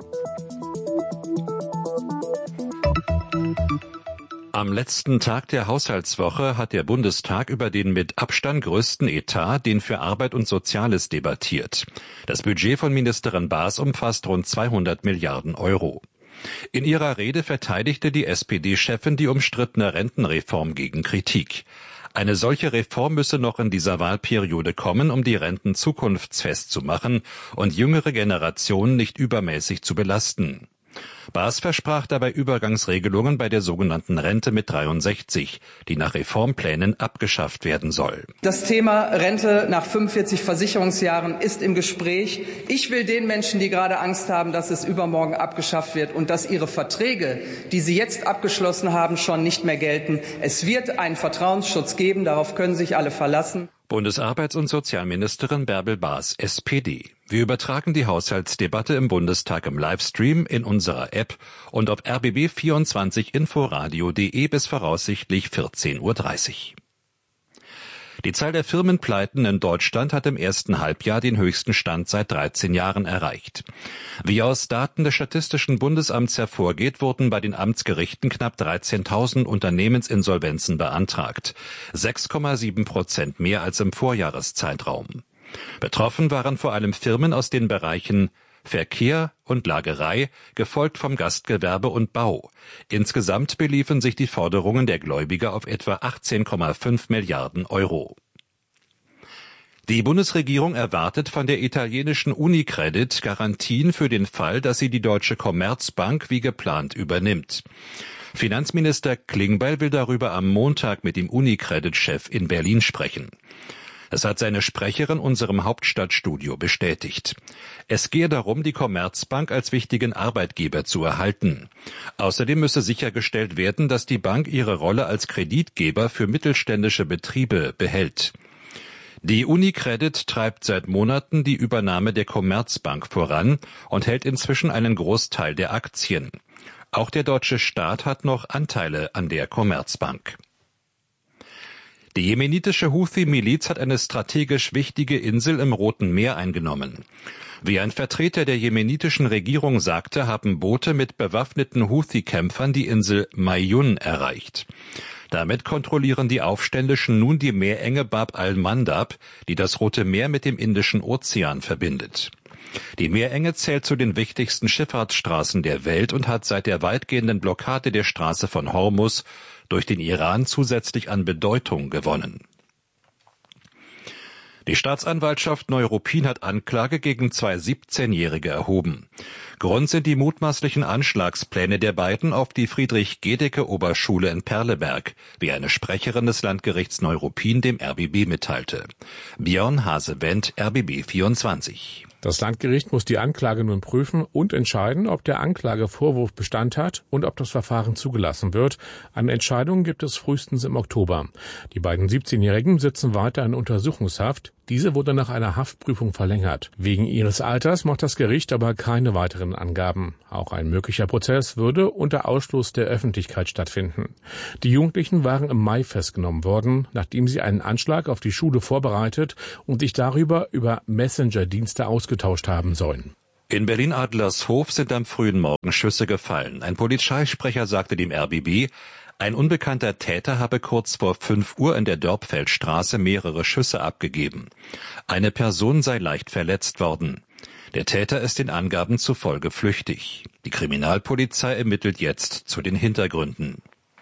Am letzten Tag der Haushaltswoche hat der Bundestag über den mit Abstand größten Etat, den für Arbeit und Soziales, debattiert. Das Budget von Ministerin Baas umfasst rund zweihundert Milliarden Euro. In ihrer Rede verteidigte die S P D-Chefin die umstrittene Rentenreform gegen Kritik. Eine solche Reform müsse noch in dieser Wahlperiode kommen, um die Renten zukunftsfest zu machen und jüngere Generationen nicht übermäßig zu belasten. Baas versprach dabei Übergangsregelungen bei der sogenannten Rente mit dreiundsechzig, die nach Reformplänen abgeschafft werden soll. Das Thema Rente nach fünfundvierzig Versicherungsjahren ist im Gespräch. Ich will den Menschen, die gerade Angst haben, dass es übermorgen abgeschafft wird und dass ihre Verträge, die sie jetzt abgeschlossen haben, schon nicht mehr gelten. Es wird einen Vertrauensschutz geben, darauf können sich alle verlassen. Bundesarbeits- und Sozialministerin Bärbel Baas, S P D. Wir übertragen die Haushaltsdebatte im Bundestag im Livestream in unserer App und auf r b b vierundzwanzig inforadio punkt de bis voraussichtlich vierzehn Uhr dreißig. Die Zahl der Firmenpleiten in Deutschland hat im ersten Halbjahr den höchsten Stand seit dreizehn Jahren erreicht. Wie aus Daten des Statistischen Bundesamts hervorgeht, wurden bei den Amtsgerichten knapp dreizehntausend Unternehmensinsolvenzen beantragt. sechs Komma sieben Prozent mehr als im Vorjahreszeitraum. Betroffen waren vor allem Firmen aus den Bereichen Verkehr und Lagerei, gefolgt vom Gastgewerbe und Bau. Insgesamt beliefen sich die Forderungen der Gläubiger auf etwa achtzehn Komma fünf Milliarden Euro. Die Bundesregierung erwartet von der italienischen Unicredit Garantien für den Fall, dass sie die Deutsche Commerzbank wie geplant übernimmt. Finanzminister Klingbeil will darüber am Montag mit dem Unicredit-Chef in Berlin sprechen. Das hat seine Sprecherin unserem Hauptstadtstudio bestätigt. Es gehe darum, die Commerzbank als wichtigen Arbeitgeber zu erhalten. Außerdem müsse sichergestellt werden, dass die Bank ihre Rolle als Kreditgeber für mittelständische Betriebe behält. Die Unicredit treibt seit Monaten die Übernahme der Commerzbank voran und hält inzwischen einen Großteil der Aktien. Auch der deutsche Staat hat noch Anteile an der Commerzbank. Die jemenitische Houthi-Miliz hat eine strategisch wichtige Insel im Roten Meer eingenommen. Wie ein Vertreter der jemenitischen Regierung sagte, haben Boote mit bewaffneten Houthi-Kämpfern die Insel Mayun erreicht. Damit kontrollieren die Aufständischen nun die Meerenge Bab al-Mandab, die das Rote Meer mit dem Indischen Ozean verbindet. Die Meerenge zählt zu den wichtigsten Schifffahrtsstraßen der Welt und hat seit der weitgehenden Blockade der Straße von Hormuz durch den Iran zusätzlich an Bedeutung gewonnen. Die Staatsanwaltschaft Neuruppin hat Anklage gegen zwei siebzehnjährige erhoben. Grund sind die mutmaßlichen Anschlagspläne der beiden auf die Friedrich-Gedecke-Oberschule in Perleberg, wie eine Sprecherin des Landgerichts Neuruppin dem R B B mitteilte. Björn Hase-Wendt, R B B vierundzwanzig. Das Landgericht muss die Anklage nun prüfen und entscheiden, ob der Anklagevorwurf Bestand hat und ob das Verfahren zugelassen wird. Eine Entscheidung gibt es frühestens im Oktober. Die beiden siebzehnjährigen sitzen weiter in Untersuchungshaft. Diese wurde nach einer Haftprüfung verlängert. Wegen ihres Alters macht das Gericht aber keine weiteren Angaben. Auch ein möglicher Prozess würde unter Ausschluss der Öffentlichkeit stattfinden. Die Jugendlichen waren im Mai festgenommen worden, nachdem sie einen Anschlag auf die Schule vorbereitet und sich darüber über Messenger-Dienste ausgetauscht haben sollen. In Berlin-Adlershof sind am frühen Morgen Schüsse gefallen. Ein Polizeisprecher sagte dem R B B, ein unbekannter Täter habe kurz vor fünf Uhr in der Dörpfeldstraße mehrere Schüsse abgegeben. Eine Person sei leicht verletzt worden. Der Täter ist den Angaben zufolge flüchtig. Die Kriminalpolizei ermittelt jetzt zu den Hintergründen.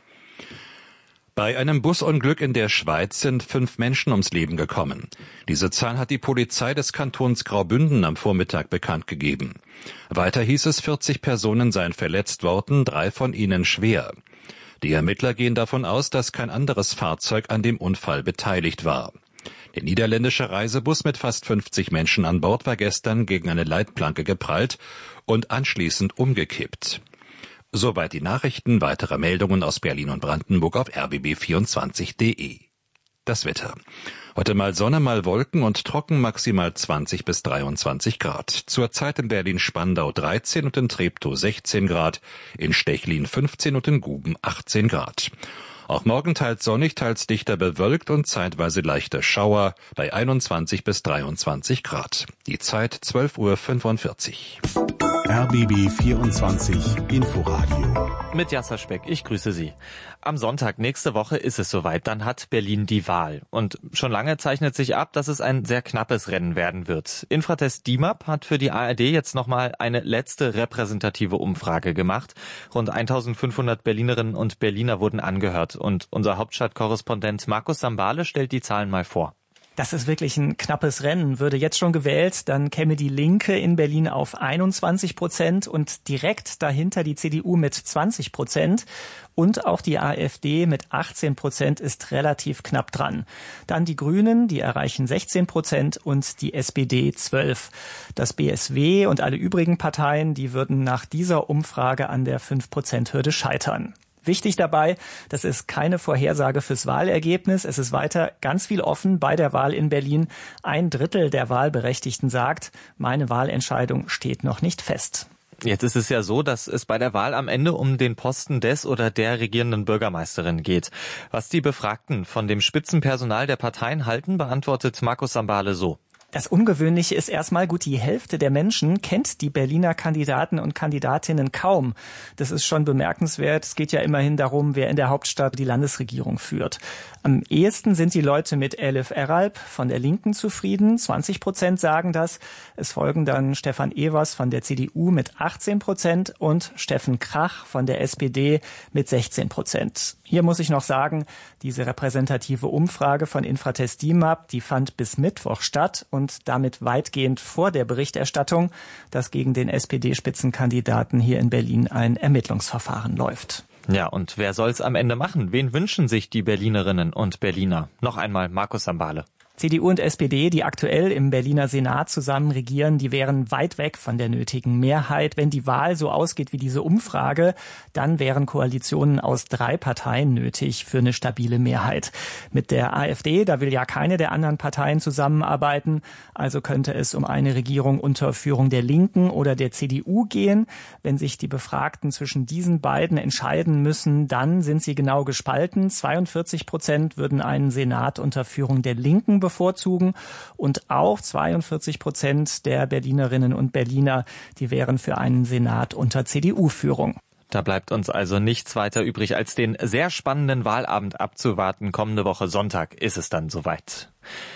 Bei einem Busunglück in der Schweiz sind fünf Menschen ums Leben gekommen. Diese Zahl hat die Polizei des Kantons Graubünden am Vormittag bekannt gegeben. Weiter hieß es, vierzig Personen seien verletzt worden, drei von ihnen schwer. Die Ermittler gehen davon aus, dass kein anderes Fahrzeug an dem Unfall beteiligt war. Der niederländische Reisebus mit fast fünfzig Menschen an Bord war gestern gegen eine Leitplanke geprallt und anschließend umgekippt. Soweit die Nachrichten. Weitere Meldungen aus Berlin und Brandenburg auf r b b vierundzwanzig punkt d e. Das Wetter. Heute mal Sonne, mal Wolken und trocken, maximal zwanzig bis dreiundzwanzig Grad. Zurzeit in Berlin-Spandau dreizehn und in Treptow sechzehn Grad, in Stechlin fünfzehn und in Guben achtzehn Grad. Auch morgen teils sonnig, teils dichter bewölkt und zeitweise leichter Schauer bei einundzwanzig bis dreiundzwanzig Grad. Die Zeit zwölf Uhr fünfundvierzig. R B B vierundzwanzig Inforadio. Mit Jasser Speck, ich grüße Sie. Am Sonntag nächste Woche ist es soweit, dann hat Berlin die Wahl. Und schon lange zeichnet sich ab, dass es ein sehr knappes Rennen werden wird. Infratest D I M A P hat für die A R D jetzt nochmal eine letzte repräsentative Umfrage gemacht. Rund eintausendfünfhundert Berlinerinnen und Berliner wurden angehört. Und unser Hauptstadtkorrespondent Markus Sambale stellt die Zahlen mal vor. Das ist wirklich ein knappes Rennen. Würde jetzt schon gewählt, dann käme die Linke in Berlin auf einundzwanzig Prozent und direkt dahinter die C D U mit zwanzig Prozent. Und auch die AfD mit achtzehn Prozent ist relativ knapp dran. Dann die Grünen, die erreichen sechzehn Prozent und die S P D zwölf. Das B S W und alle übrigen Parteien, die würden nach dieser Umfrage an der fünf Prozent Hürde scheitern. Wichtig dabei, das ist keine Vorhersage fürs Wahlergebnis. Es ist weiter ganz viel offen bei der Wahl in Berlin. Ein Drittel der Wahlberechtigten sagt, meine Wahlentscheidung steht noch nicht fest. Jetzt ist es ja so, dass es bei der Wahl am Ende um den Posten des oder der regierenden Bürgermeisterin geht. Was die Befragten von dem Spitzenpersonal der Parteien halten, beantwortet Markus Sambale so. Das Ungewöhnliche ist erstmal, gut, die Hälfte der Menschen kennt die Berliner Kandidaten und Kandidatinnen kaum. Das ist schon bemerkenswert. Es geht ja immerhin darum, wer in der Hauptstadt die Landesregierung führt. Am ehesten sind die Leute mit Elif Eralp von der Linken zufrieden. zwanzig Prozent sagen das. Es folgen dann Stefan Evers von der C D U mit achtzehn Prozent und Steffen Krach von der S P D mit sechzehn Prozent. Hier muss ich noch sagen, diese repräsentative Umfrage von Infratest D I M A P, die fand bis Mittwoch statt und damit weitgehend vor der Berichterstattung, dass gegen den S P D-Spitzenkandidaten hier in Berlin ein Ermittlungsverfahren läuft. Ja, und wer soll's am Ende machen? Wen wünschen sich die Berlinerinnen und Berliner? Noch einmal Markus Sambale. C D U und S P D, die aktuell im Berliner Senat zusammen regieren, die wären weit weg von der nötigen Mehrheit. Wenn die Wahl so ausgeht wie diese Umfrage, dann wären Koalitionen aus drei Parteien nötig für eine stabile Mehrheit. Mit der AfD, da will ja keine der anderen Parteien zusammenarbeiten, also könnte es um eine Regierung unter Führung der Linken oder der C D U gehen. Wenn sich die Befragten zwischen diesen beiden entscheiden müssen, dann sind sie genau gespalten. zweiundvierzig Prozent würden einen Senat unter Führung der Linken bevorzugen und auch zweiundvierzig Prozent der Berlinerinnen und Berliner, die wären für einen Senat unter C D U-Führung. Da bleibt uns also nichts weiter übrig, als den sehr spannenden Wahlabend abzuwarten. Kommende Woche Sonntag ist es dann soweit.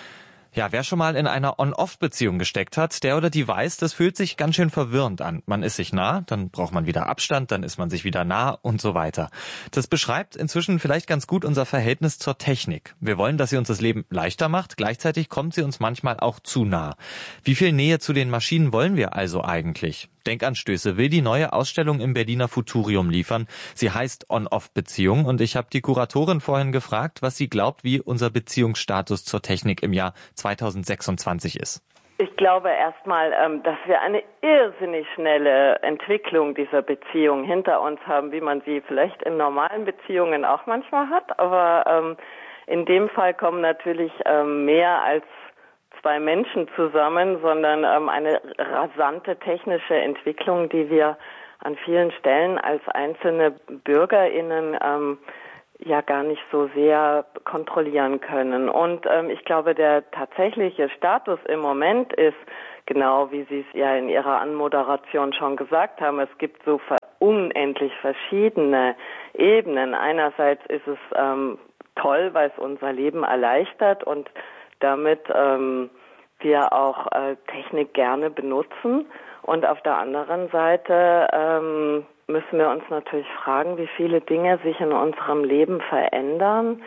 Ja, wer schon mal in einer On-Off-Beziehung gesteckt hat, der oder die weiß, das fühlt sich ganz schön verwirrend an. Man ist sich nah, dann braucht man wieder Abstand, dann ist man sich wieder nah und so weiter. Das beschreibt inzwischen vielleicht ganz gut unser Verhältnis zur Technik. Wir wollen, dass sie uns das Leben leichter macht, gleichzeitig kommt sie uns manchmal auch zu nah. Wie viel Nähe zu den Maschinen wollen wir also eigentlich? Denkanstöße will die neue Ausstellung im Berliner Futurium liefern. Sie heißt On-Off-Beziehung und ich habe die Kuratorin vorhin gefragt, was sie glaubt, wie unser Beziehungsstatus zur Technik im Jahr zweitausendsechsundzwanzig ist. Ich glaube erstmal, ähm, dass wir eine irrsinnig schnelle Entwicklung dieser Beziehung hinter uns haben, wie man sie vielleicht in normalen Beziehungen auch manchmal hat. Aber ähm, in dem Fall kommen natürlich ähm, mehr als zwei Menschen zusammen, sondern ähm, eine rasante technische Entwicklung, die wir an vielen Stellen als einzelne BürgerInnen ähm, ja gar nicht so sehr kontrollieren können. Und ähm, ich glaube, der tatsächliche Status im Moment ist, genau wie Sie es ja in Ihrer Anmoderation schon gesagt haben, es gibt so unendlich verschiedene Ebenen. Einerseits ist es ähm, toll, weil es unser Leben erleichtert und damit ähm, wir auch äh, Technik gerne benutzen. Und auf der anderen Seite ähm, müssen wir uns natürlich fragen, wie viele Dinge sich in unserem Leben verändern.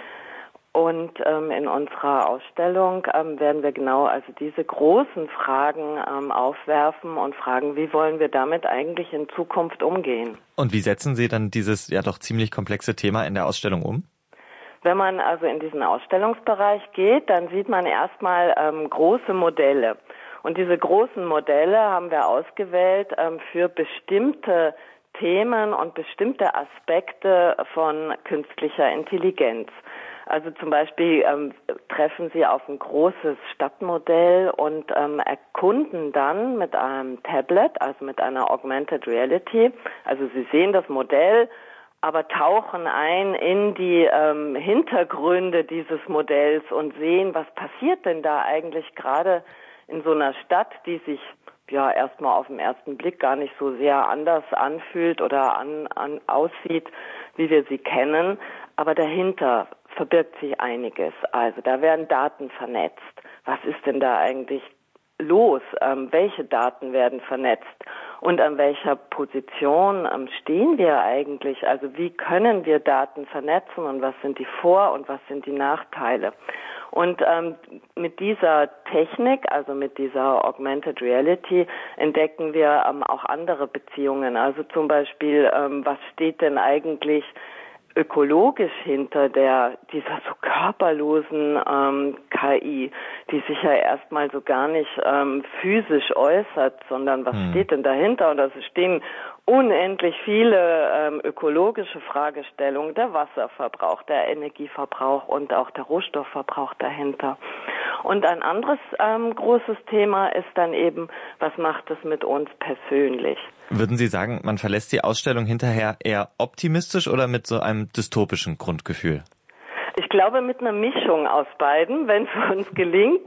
Und ähm, in unserer Ausstellung ähm, werden wir genau also diese großen Fragen ähm, aufwerfen und fragen, wie wollen wir damit eigentlich in Zukunft umgehen. Und wie setzen Sie dann dieses ja doch ziemlich komplexe Thema in der Ausstellung um? Wenn man also in diesen Ausstellungsbereich geht, dann sieht man erstmal ähm, große Modelle. Und diese großen Modelle haben wir ausgewählt ähm, für bestimmte Themen und bestimmte Aspekte von künstlicher Intelligenz. Also zum Beispiel ähm, treffen Sie auf ein großes Stadtmodell und ähm, erkunden dann mit einem Tablet, also mit einer Augmented Reality, also Sie sehen das Modell, aber tauchen ein in die ähm, Hintergründe dieses Modells und sehen, was passiert denn da eigentlich gerade in so einer Stadt, die sich ja erstmal auf den ersten Blick gar nicht so sehr anders anfühlt oder an, an aussieht, wie wir sie kennen, aber dahinter verbirgt sich einiges. Also da werden Daten vernetzt. Was ist denn da eigentlich los? Ähm, welche Daten werden vernetzt? Und an welcher Position ähm, stehen wir eigentlich? Also wie können wir Daten vernetzen und was sind die Vor- und was sind die Nachteile? Und ähm, mit dieser Technik, also mit dieser Augmented Reality, entdecken wir ähm, auch andere Beziehungen. Also zum Beispiel, ähm, was steht denn eigentlich ökologisch hinter der dieser so körperlosen ähm, K I, die sich ja erstmal so gar nicht ähm, physisch äußert, sondern was hm. steht denn dahinter? Und also stehen unendlich viele ähm, ökologische Fragestellungen, der Wasserverbrauch, der Energieverbrauch und auch der Rohstoffverbrauch dahinter. Und ein anderes ähm, großes Thema ist dann eben, was macht es mit uns persönlich? Würden Sie sagen, man verlässt die Ausstellung hinterher eher optimistisch oder mit so einem dystopischen Grundgefühl? Ich glaube mit einer Mischung aus beiden, wenn es uns gelingt.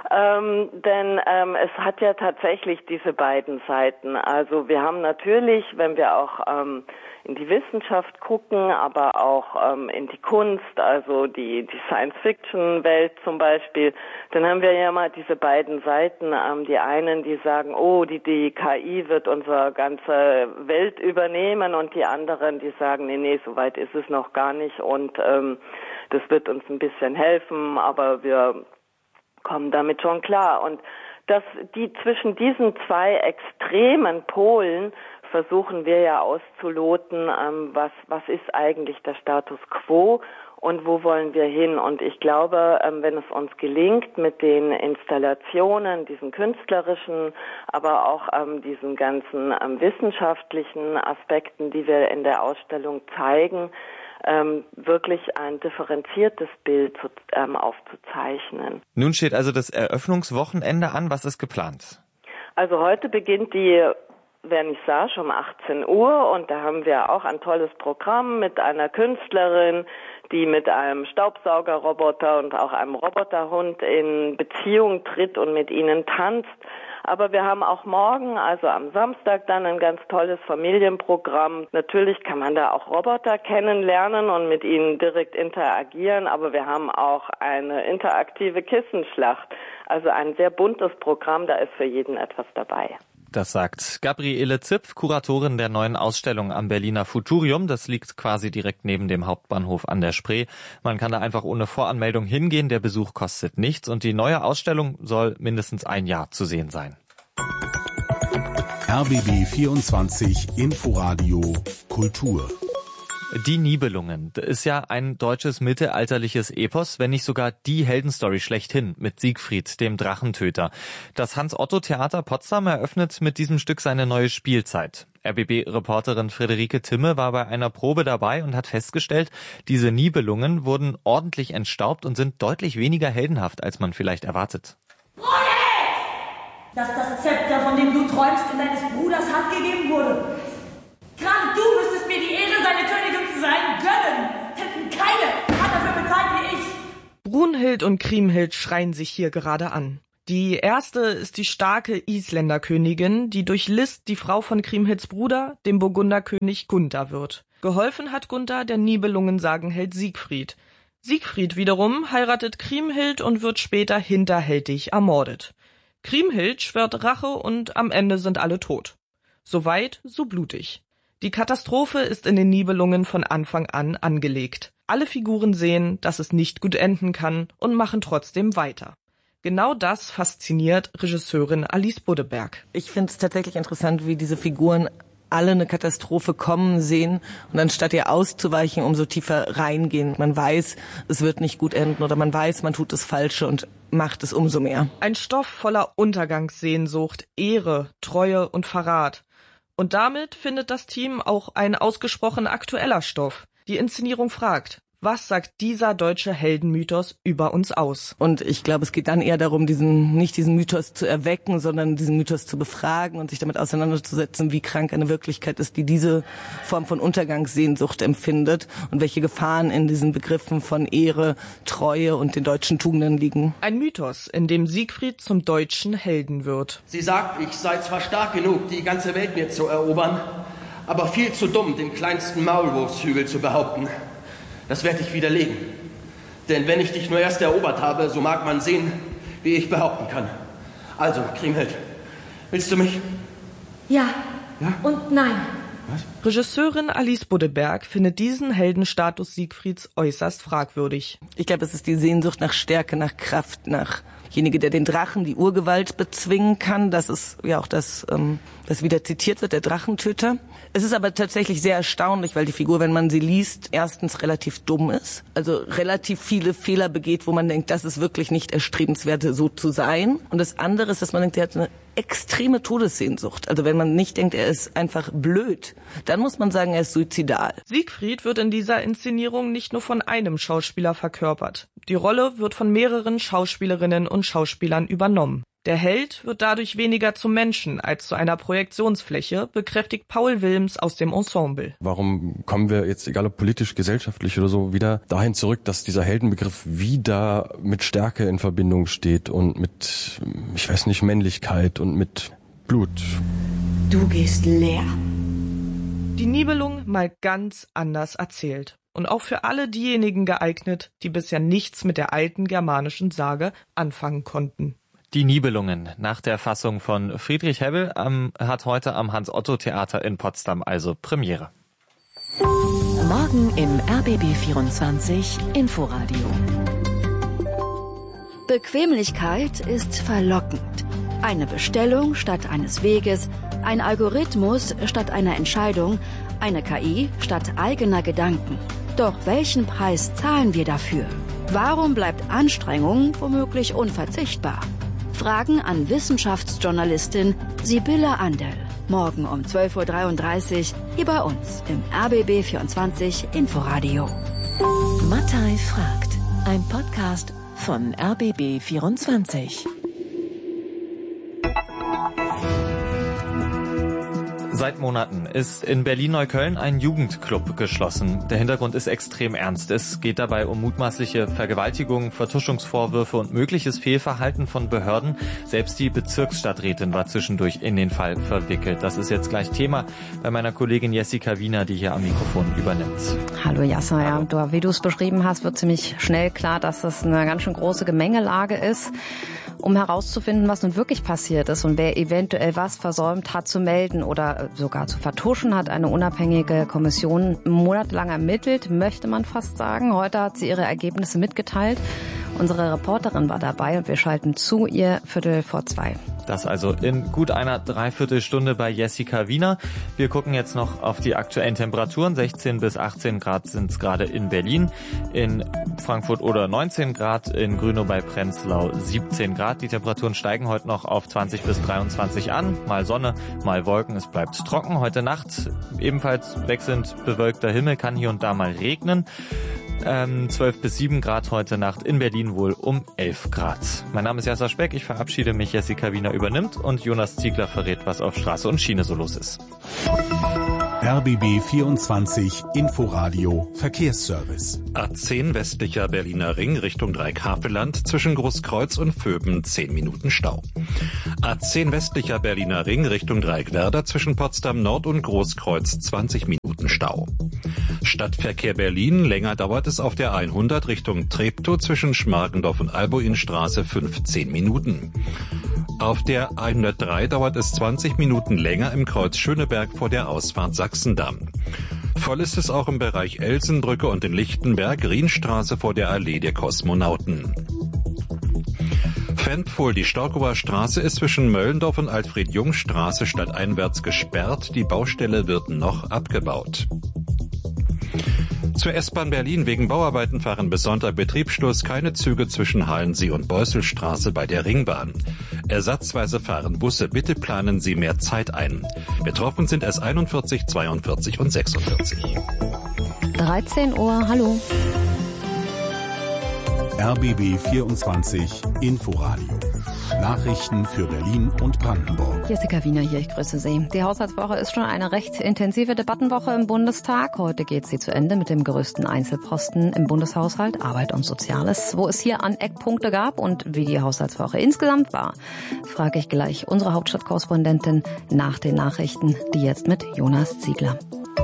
Ähm, denn ähm, es hat ja tatsächlich diese beiden Seiten. Also wir haben natürlich, wenn wir auch ähm, in die Wissenschaft gucken, aber auch ähm, in die Kunst, also die, die Science-Fiction-Welt zum Beispiel, dann haben wir ja mal diese beiden Seiten. Ähm, die einen, die sagen, oh, die, die K I wird unsere ganze Welt übernehmen, und die anderen, die sagen, nee, nee, so weit ist es noch gar nicht, und ähm, das wird uns ein bisschen helfen, aber wir kommen damit schon klar. Und dass die zwischen diesen zwei extremen Polen versuchen wir ja auszuloten, ähm, was, was ist eigentlich der Status quo und wo wollen wir hin. Und ich glaube, ähm, wenn es uns gelingt, mit den Installationen, diesen künstlerischen, aber auch ähm, diesen ganzen ähm, wissenschaftlichen Aspekten, die wir in der Ausstellung zeigen, ähm, wirklich ein differenziertes Bild zu, ähm, aufzuzeichnen. Nun steht also das Eröffnungswochenende an. Was ist geplant? Also heute beginnt die Vernissage um achtzehn Uhr, und da haben wir auch ein tolles Programm mit einer Künstlerin, die mit einem Staubsaugerroboter und auch einem Roboterhund in Beziehung tritt und mit ihnen tanzt. Aber wir haben auch morgen, also am Samstag, dann ein ganz tolles Familienprogramm. Natürlich kann man da auch Roboter kennenlernen und mit ihnen direkt interagieren, aber wir haben auch eine interaktive Kissenschlacht. Also ein sehr buntes Programm, da ist für jeden etwas dabei. Das sagt Gabriele Zipf, Kuratorin der neuen Ausstellung am Berliner Futurium. Das liegt quasi direkt neben dem Hauptbahnhof an der Spree. Man kann da einfach ohne Voranmeldung hingehen. Der Besuch kostet nichts, und die neue Ausstellung soll mindestens ein Jahr zu sehen sein. R B B vierundzwanzig Inforadio Kultur. Die Nibelungen ist ja ein deutsches mittelalterliches Epos, wenn nicht sogar die Heldenstory schlechthin mit Siegfried, dem Drachentöter. Das Hans-Otto-Theater Potsdam eröffnet mit diesem Stück seine neue Spielzeit. R B B-Reporterin Friederike Timme war bei einer Probe dabei und hat festgestellt, diese Nibelungen wurden ordentlich entstaubt und sind deutlich weniger heldenhaft, als man vielleicht erwartet. Dass das Zepter, von dem du träumst, in deines Bruders Hand gegeben wurde. Gerade du müsstest mir die Ehre, seine Königin zu sein, gönnen. Hätten keine hat dafür bezahlt wie ich. Brunhild und Kriemhild schreien sich hier gerade an. Die erste ist die starke Isländerkönigin, die durch List die Frau von Kriemhilds Bruder, dem Burgunderkönig Gunther, wird. Geholfen hat Gunther der Nibelungensagenheld Siegfried. Siegfried wiederum heiratet Kriemhild und wird später hinterhältig ermordet. Kriemhild schwört Rache und am Ende sind alle tot. So weit, so blutig. Die Katastrophe ist in den Nibelungen von Anfang an angelegt. Alle Figuren sehen, dass es nicht gut enden kann und machen trotzdem weiter. Genau das fasziniert Regisseurin Alice Buddeberg. Ich finde es tatsächlich interessant, wie diese Figuren alle eine Katastrophe kommen sehen und anstatt ihr auszuweichen, umso tiefer reingehen. Man weiß, es wird nicht gut enden oder man weiß, man tut das Falsche und macht es umso mehr. Ein Stoff voller Untergangssehnsucht, Ehre, Treue und Verrat. Und damit findet das Team auch ein ausgesprochen aktueller Stoff. Die Inszenierung fragt, was sagt dieser deutsche Heldenmythos über uns aus? Und ich glaube, es geht dann eher darum, diesen nicht diesen Mythos zu erwecken, sondern diesen Mythos zu befragen und sich damit auseinanderzusetzen, wie krank eine Wirklichkeit ist, die diese Form von Untergangssehnsucht empfindet und welche Gefahren in diesen Begriffen von Ehre, Treue und den deutschen Tugenden liegen. Ein Mythos, in dem Siegfried zum deutschen Helden wird. Sie sagt, ich sei zwar stark genug, die ganze Welt mir zu erobern, aber viel zu dumm, den kleinsten Maulwurfshügel zu behaupten. Das werde ich widerlegen. Denn wenn ich dich nur erst erobert habe, so mag man sehen, wie ich behaupten kann. Also, Kriemhild, willst du mich? Ja, ja? Und nein. Was? Regisseurin Alice Buddeberg findet diesen Heldenstatus Siegfrieds äußerst fragwürdig. Ich glaube, es ist die Sehnsucht nach Stärke, nach Kraft, nach derjenige, der den Drachen, die Urgewalt bezwingen kann. Das ist ja auch das, ähm, das wieder zitiert wird, der Drachentöter. Es ist aber tatsächlich sehr erstaunlich, weil die Figur, wenn man sie liest, erstens relativ dumm ist, also relativ viele Fehler begeht, wo man denkt, das ist wirklich nicht erstrebenswert, so zu sein. Und das andere ist, dass man denkt, er hat eine extreme Todessehnsucht. Also wenn man nicht denkt, er ist einfach blöd, dann muss man sagen, er ist suizidal. Siegfried wird in dieser Inszenierung nicht nur von einem Schauspieler verkörpert. Die Rolle wird von mehreren Schauspielerinnen und Schauspielern übernommen. Der Held wird dadurch weniger zum Menschen als zu einer Projektionsfläche, bekräftigt Paul Wilms aus dem Ensemble. Warum kommen wir jetzt, egal ob politisch, gesellschaftlich oder so, wieder dahin zurück, dass dieser Heldenbegriff wieder mit Stärke in Verbindung steht und mit, ich weiß nicht, Männlichkeit und mit Blut? Du gehst leer. Die Nibelung mal ganz anders erzählt. Und auch für alle diejenigen geeignet, die bisher nichts mit der alten germanischen Sage anfangen konnten. Die Nibelungen nach der Fassung von Friedrich Hebbel ähm, hat heute am Hans-Otto-Theater in Potsdam also Premiere. Morgen im R B B vierundzwanzig Inforadio. Bequemlichkeit ist verlockend. Eine Bestellung statt eines Weges, ein Algorithmus statt einer Entscheidung, eine K I statt eigener Gedanken. Doch welchen Preis zahlen wir dafür? Warum bleibt Anstrengung womöglich unverzichtbar? Fragen an Wissenschaftsjournalistin Sibylle Anderl. Morgen um zwölf Uhr dreiunddreißig hier bei uns im R B B vierundzwanzig Inforadio. Mattei fragt. Ein Podcast von R B B vierundzwanzig. Seit Monaten ist in Berlin-Neukölln ein Jugendclub geschlossen. Der Hintergrund ist extrem ernst. Es geht dabei um mutmaßliche Vergewaltigungen, Vertuschungsvorwürfe und mögliches Fehlverhalten von Behörden. Selbst die Bezirksstadträtin war zwischendurch in den Fall verwickelt. Das ist jetzt gleich Thema bei meiner Kollegin Jessica Wiener, die hier am Mikrofon übernimmt. Hallo Jasser, ja, du, wie du es beschrieben hast, wird ziemlich schnell klar, dass es eine ganz schön große Gemengelage ist, um herauszufinden, was nun wirklich passiert ist und wer eventuell was versäumt hat zu melden oder sogar zu vertuschen, hat eine unabhängige Kommission monatelang ermittelt, möchte man fast sagen. Heute hat sie ihre Ergebnisse mitgeteilt. Unsere Reporterin war dabei und wir schalten zu ihr Viertel vor zwei. Das also in gut einer Dreiviertelstunde bei Jessica Wiener. Wir gucken jetzt noch auf die aktuellen Temperaturen. sechzehn bis achtzehn Grad sind es gerade in Berlin, in Frankfurt oder neunzehn Grad, in Grünow bei Prenzlau siebzehn Grad. Die Temperaturen steigen heute noch auf zwanzig bis dreiundzwanzig an. Mal Sonne, mal Wolken. Es bleibt trocken. Heute Nacht ebenfalls wechselnd bewölkter Himmel, kann hier und da mal regnen. Ähm, zwölf bis sieben Grad heute Nacht, in Berlin wohl um elf Grad. Mein Name ist Jasser Speck, ich verabschiede mich, Jessica Wiener übernimmt und Jonas Ziegler verrät, was auf Straße und Schiene so los ist. R B B vierundzwanzig Inforadio Verkehrsservice. A zehn westlicher Berliner Ring Richtung Dreieckhaveland zwischen Großkreuz und Vöben zehn Minuten Stau. A zehn westlicher Berliner Ring Richtung Dreieckwerder zwischen Potsdam Nord und Großkreuz zwanzig Minuten Stau. Stadtverkehr Berlin, länger dauert es auf der hundert Richtung Treptow zwischen Schmargendorf und Albuinstraße fünfzehn Minuten. Auf der hundertdrei dauert es zwanzig Minuten länger im Kreuz Schöneberg vor der Ausfahrt Sachsendamm. Voll ist es auch im Bereich Elsenbrücke und in Lichtenberg, Rienstraße vor der Allee der Kosmonauten. Fendpfuhl, die Storkower Straße ist zwischen Möllendorf und Alfred-Jung-Straße stadteinwärts gesperrt. Die Baustelle wird noch abgebaut. Zur S-Bahn Berlin, wegen Bauarbeiten fahren bis Sonntag Betriebsschluss keine Züge zwischen Halensee und Beusselstraße bei der Ringbahn. Ersatzweise fahren Busse, bitte planen Sie mehr Zeit ein. Betroffen sind S einundvierzig, zweiundvierzig und sechsundvierzig. dreizehn Uhr, hallo. R B B vierundzwanzig Inforadio. Nachrichten für Berlin und Brandenburg. Jessica Wiener hier, ich grüße Sie. Die Haushaltswoche ist schon eine recht intensive Debattenwoche im Bundestag. Heute geht sie zu Ende mit dem größten Einzelposten im Bundeshaushalt, Arbeit und Soziales. Wo es hier an Eckpunkte gab und wie die Haushaltswoche insgesamt war, frage ich gleich unsere Hauptstadtkorrespondentin nach den Nachrichten, die jetzt mit Jonas Ziegler.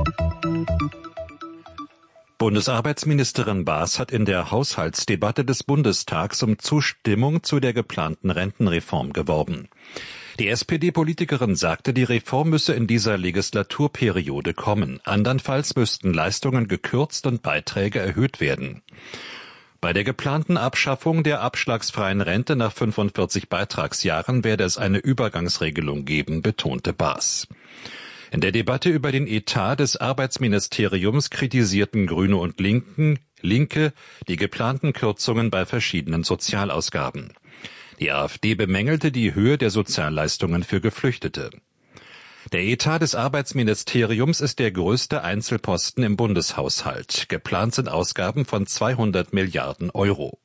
Bundesarbeitsministerin Baas hat in der Haushaltsdebatte des Bundestags um Zustimmung zu der geplanten Rentenreform geworben. Die S P D-Politikerin sagte, die Reform müsse in dieser Legislaturperiode kommen. Andernfalls müssten Leistungen gekürzt und Beiträge erhöht werden. Bei der geplanten Abschaffung der abschlagsfreien Rente nach fünfundvierzig Beitragsjahren werde es eine Übergangsregelung geben, betonte Baas. In der Debatte über den Etat des Arbeitsministeriums kritisierten Grüne und Linken, Linke die geplanten Kürzungen bei verschiedenen Sozialausgaben. Die AfD bemängelte die Höhe der Sozialleistungen für Geflüchtete. Der Etat des Arbeitsministeriums ist der größte Einzelposten im Bundeshaushalt. Geplant sind Ausgaben von zweihundert Milliarden Euro.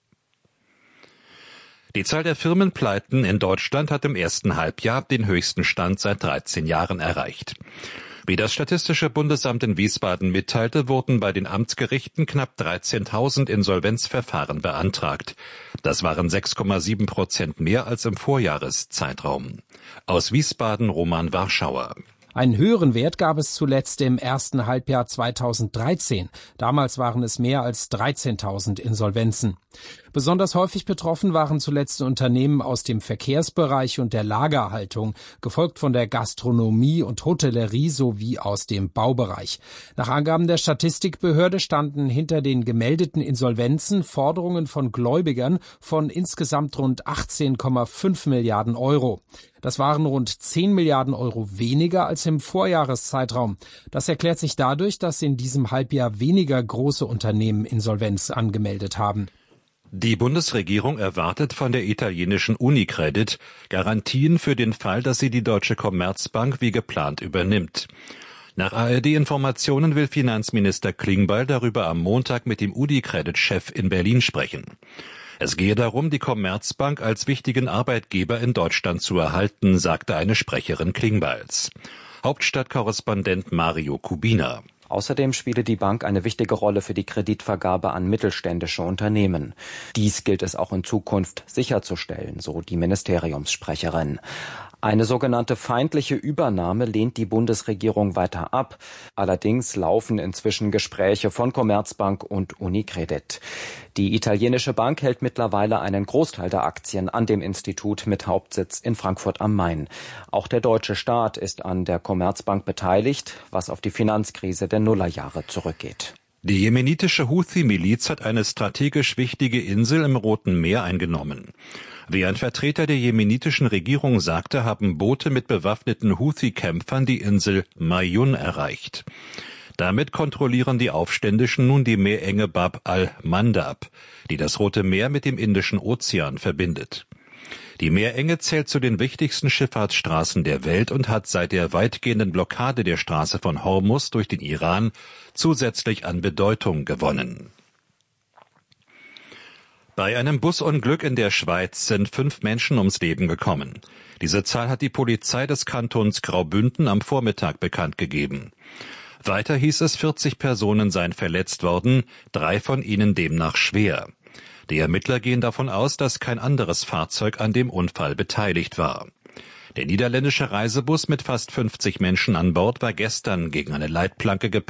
Die Zahl der Firmenpleiten in Deutschland hat im ersten Halbjahr den höchsten Stand seit dreizehn Jahren erreicht. Wie das Statistische Bundesamt in Wiesbaden mitteilte, wurden bei den Amtsgerichten knapp dreizehntausend Insolvenzverfahren beantragt. Das waren sechs Komma sieben Prozent mehr als im Vorjahreszeitraum. Aus Wiesbaden Roman Warschauer. Einen höheren Wert gab es zuletzt im ersten Halbjahr zweitausenddreizehn. Damals waren es mehr als dreizehntausend Insolvenzen. Besonders häufig betroffen waren zuletzt Unternehmen aus dem Verkehrsbereich und der Lagerhaltung, gefolgt von der Gastronomie und Hotellerie sowie aus dem Baubereich. Nach Angaben der Statistikbehörde standen hinter den gemeldeten Insolvenzen Forderungen von Gläubigern von insgesamt rund achtzehn Komma fünf Milliarden Euro. Das waren rund zehn Milliarden Euro weniger als im Vorjahreszeitraum. Das erklärt sich dadurch, dass in diesem Halbjahr weniger große Unternehmen Insolvenz angemeldet haben. Die Bundesregierung erwartet von der italienischen Unicredit Garantien für den Fall, dass sie die Deutsche Commerzbank wie geplant übernimmt. Nach A R D-Informationen will Finanzminister Klingbeil darüber am Montag mit dem Unicredit-Chef in Berlin sprechen. Es gehe darum, die Commerzbank als wichtigen Arbeitgeber in Deutschland zu erhalten, sagte eine Sprecherin Klingbeils. Hauptstadtkorrespondent Mario Kubina. Außerdem spiele die Bank eine wichtige Rolle für die Kreditvergabe an mittelständische Unternehmen. Dies gilt es auch in Zukunft sicherzustellen, so die Ministeriumssprecherin. Eine sogenannte feindliche Übernahme lehnt die Bundesregierung weiter ab. Allerdings laufen inzwischen Gespräche von Commerzbank und Unicredit. Die italienische Bank hält mittlerweile einen Großteil der Aktien an dem Institut mit Hauptsitz in Frankfurt am Main. Auch der deutsche Staat ist an der Commerzbank beteiligt, was auf die Finanzkrise der Nullerjahre zurückgeht. Die jemenitische Houthi-Miliz hat eine strategisch wichtige Insel im Roten Meer eingenommen. Wie ein Vertreter der jemenitischen Regierung sagte, haben Boote mit bewaffneten Houthi-Kämpfern die Insel Mayun erreicht. Damit kontrollieren die Aufständischen nun die Meerenge Bab al-Mandab, die das Rote Meer mit dem Indischen Ozean verbindet. Die Meerenge zählt zu den wichtigsten Schifffahrtsstraßen der Welt und hat seit der weitgehenden Blockade der Straße von Hormuz durch den Iran zusätzlich an Bedeutung gewonnen. Bei einem Busunglück in der Schweiz sind fünf Menschen ums Leben gekommen. Diese Zahl hat die Polizei des Kantons Graubünden am Vormittag bekannt gegeben. Weiter hieß es, vierzig Personen seien verletzt worden, drei von ihnen demnach schwer. Die Ermittler gehen davon aus, dass kein anderes Fahrzeug an dem Unfall beteiligt war. Der niederländische Reisebus mit fast fünfzig Menschen an Bord war gestern gegen eine Leitplanke geprallt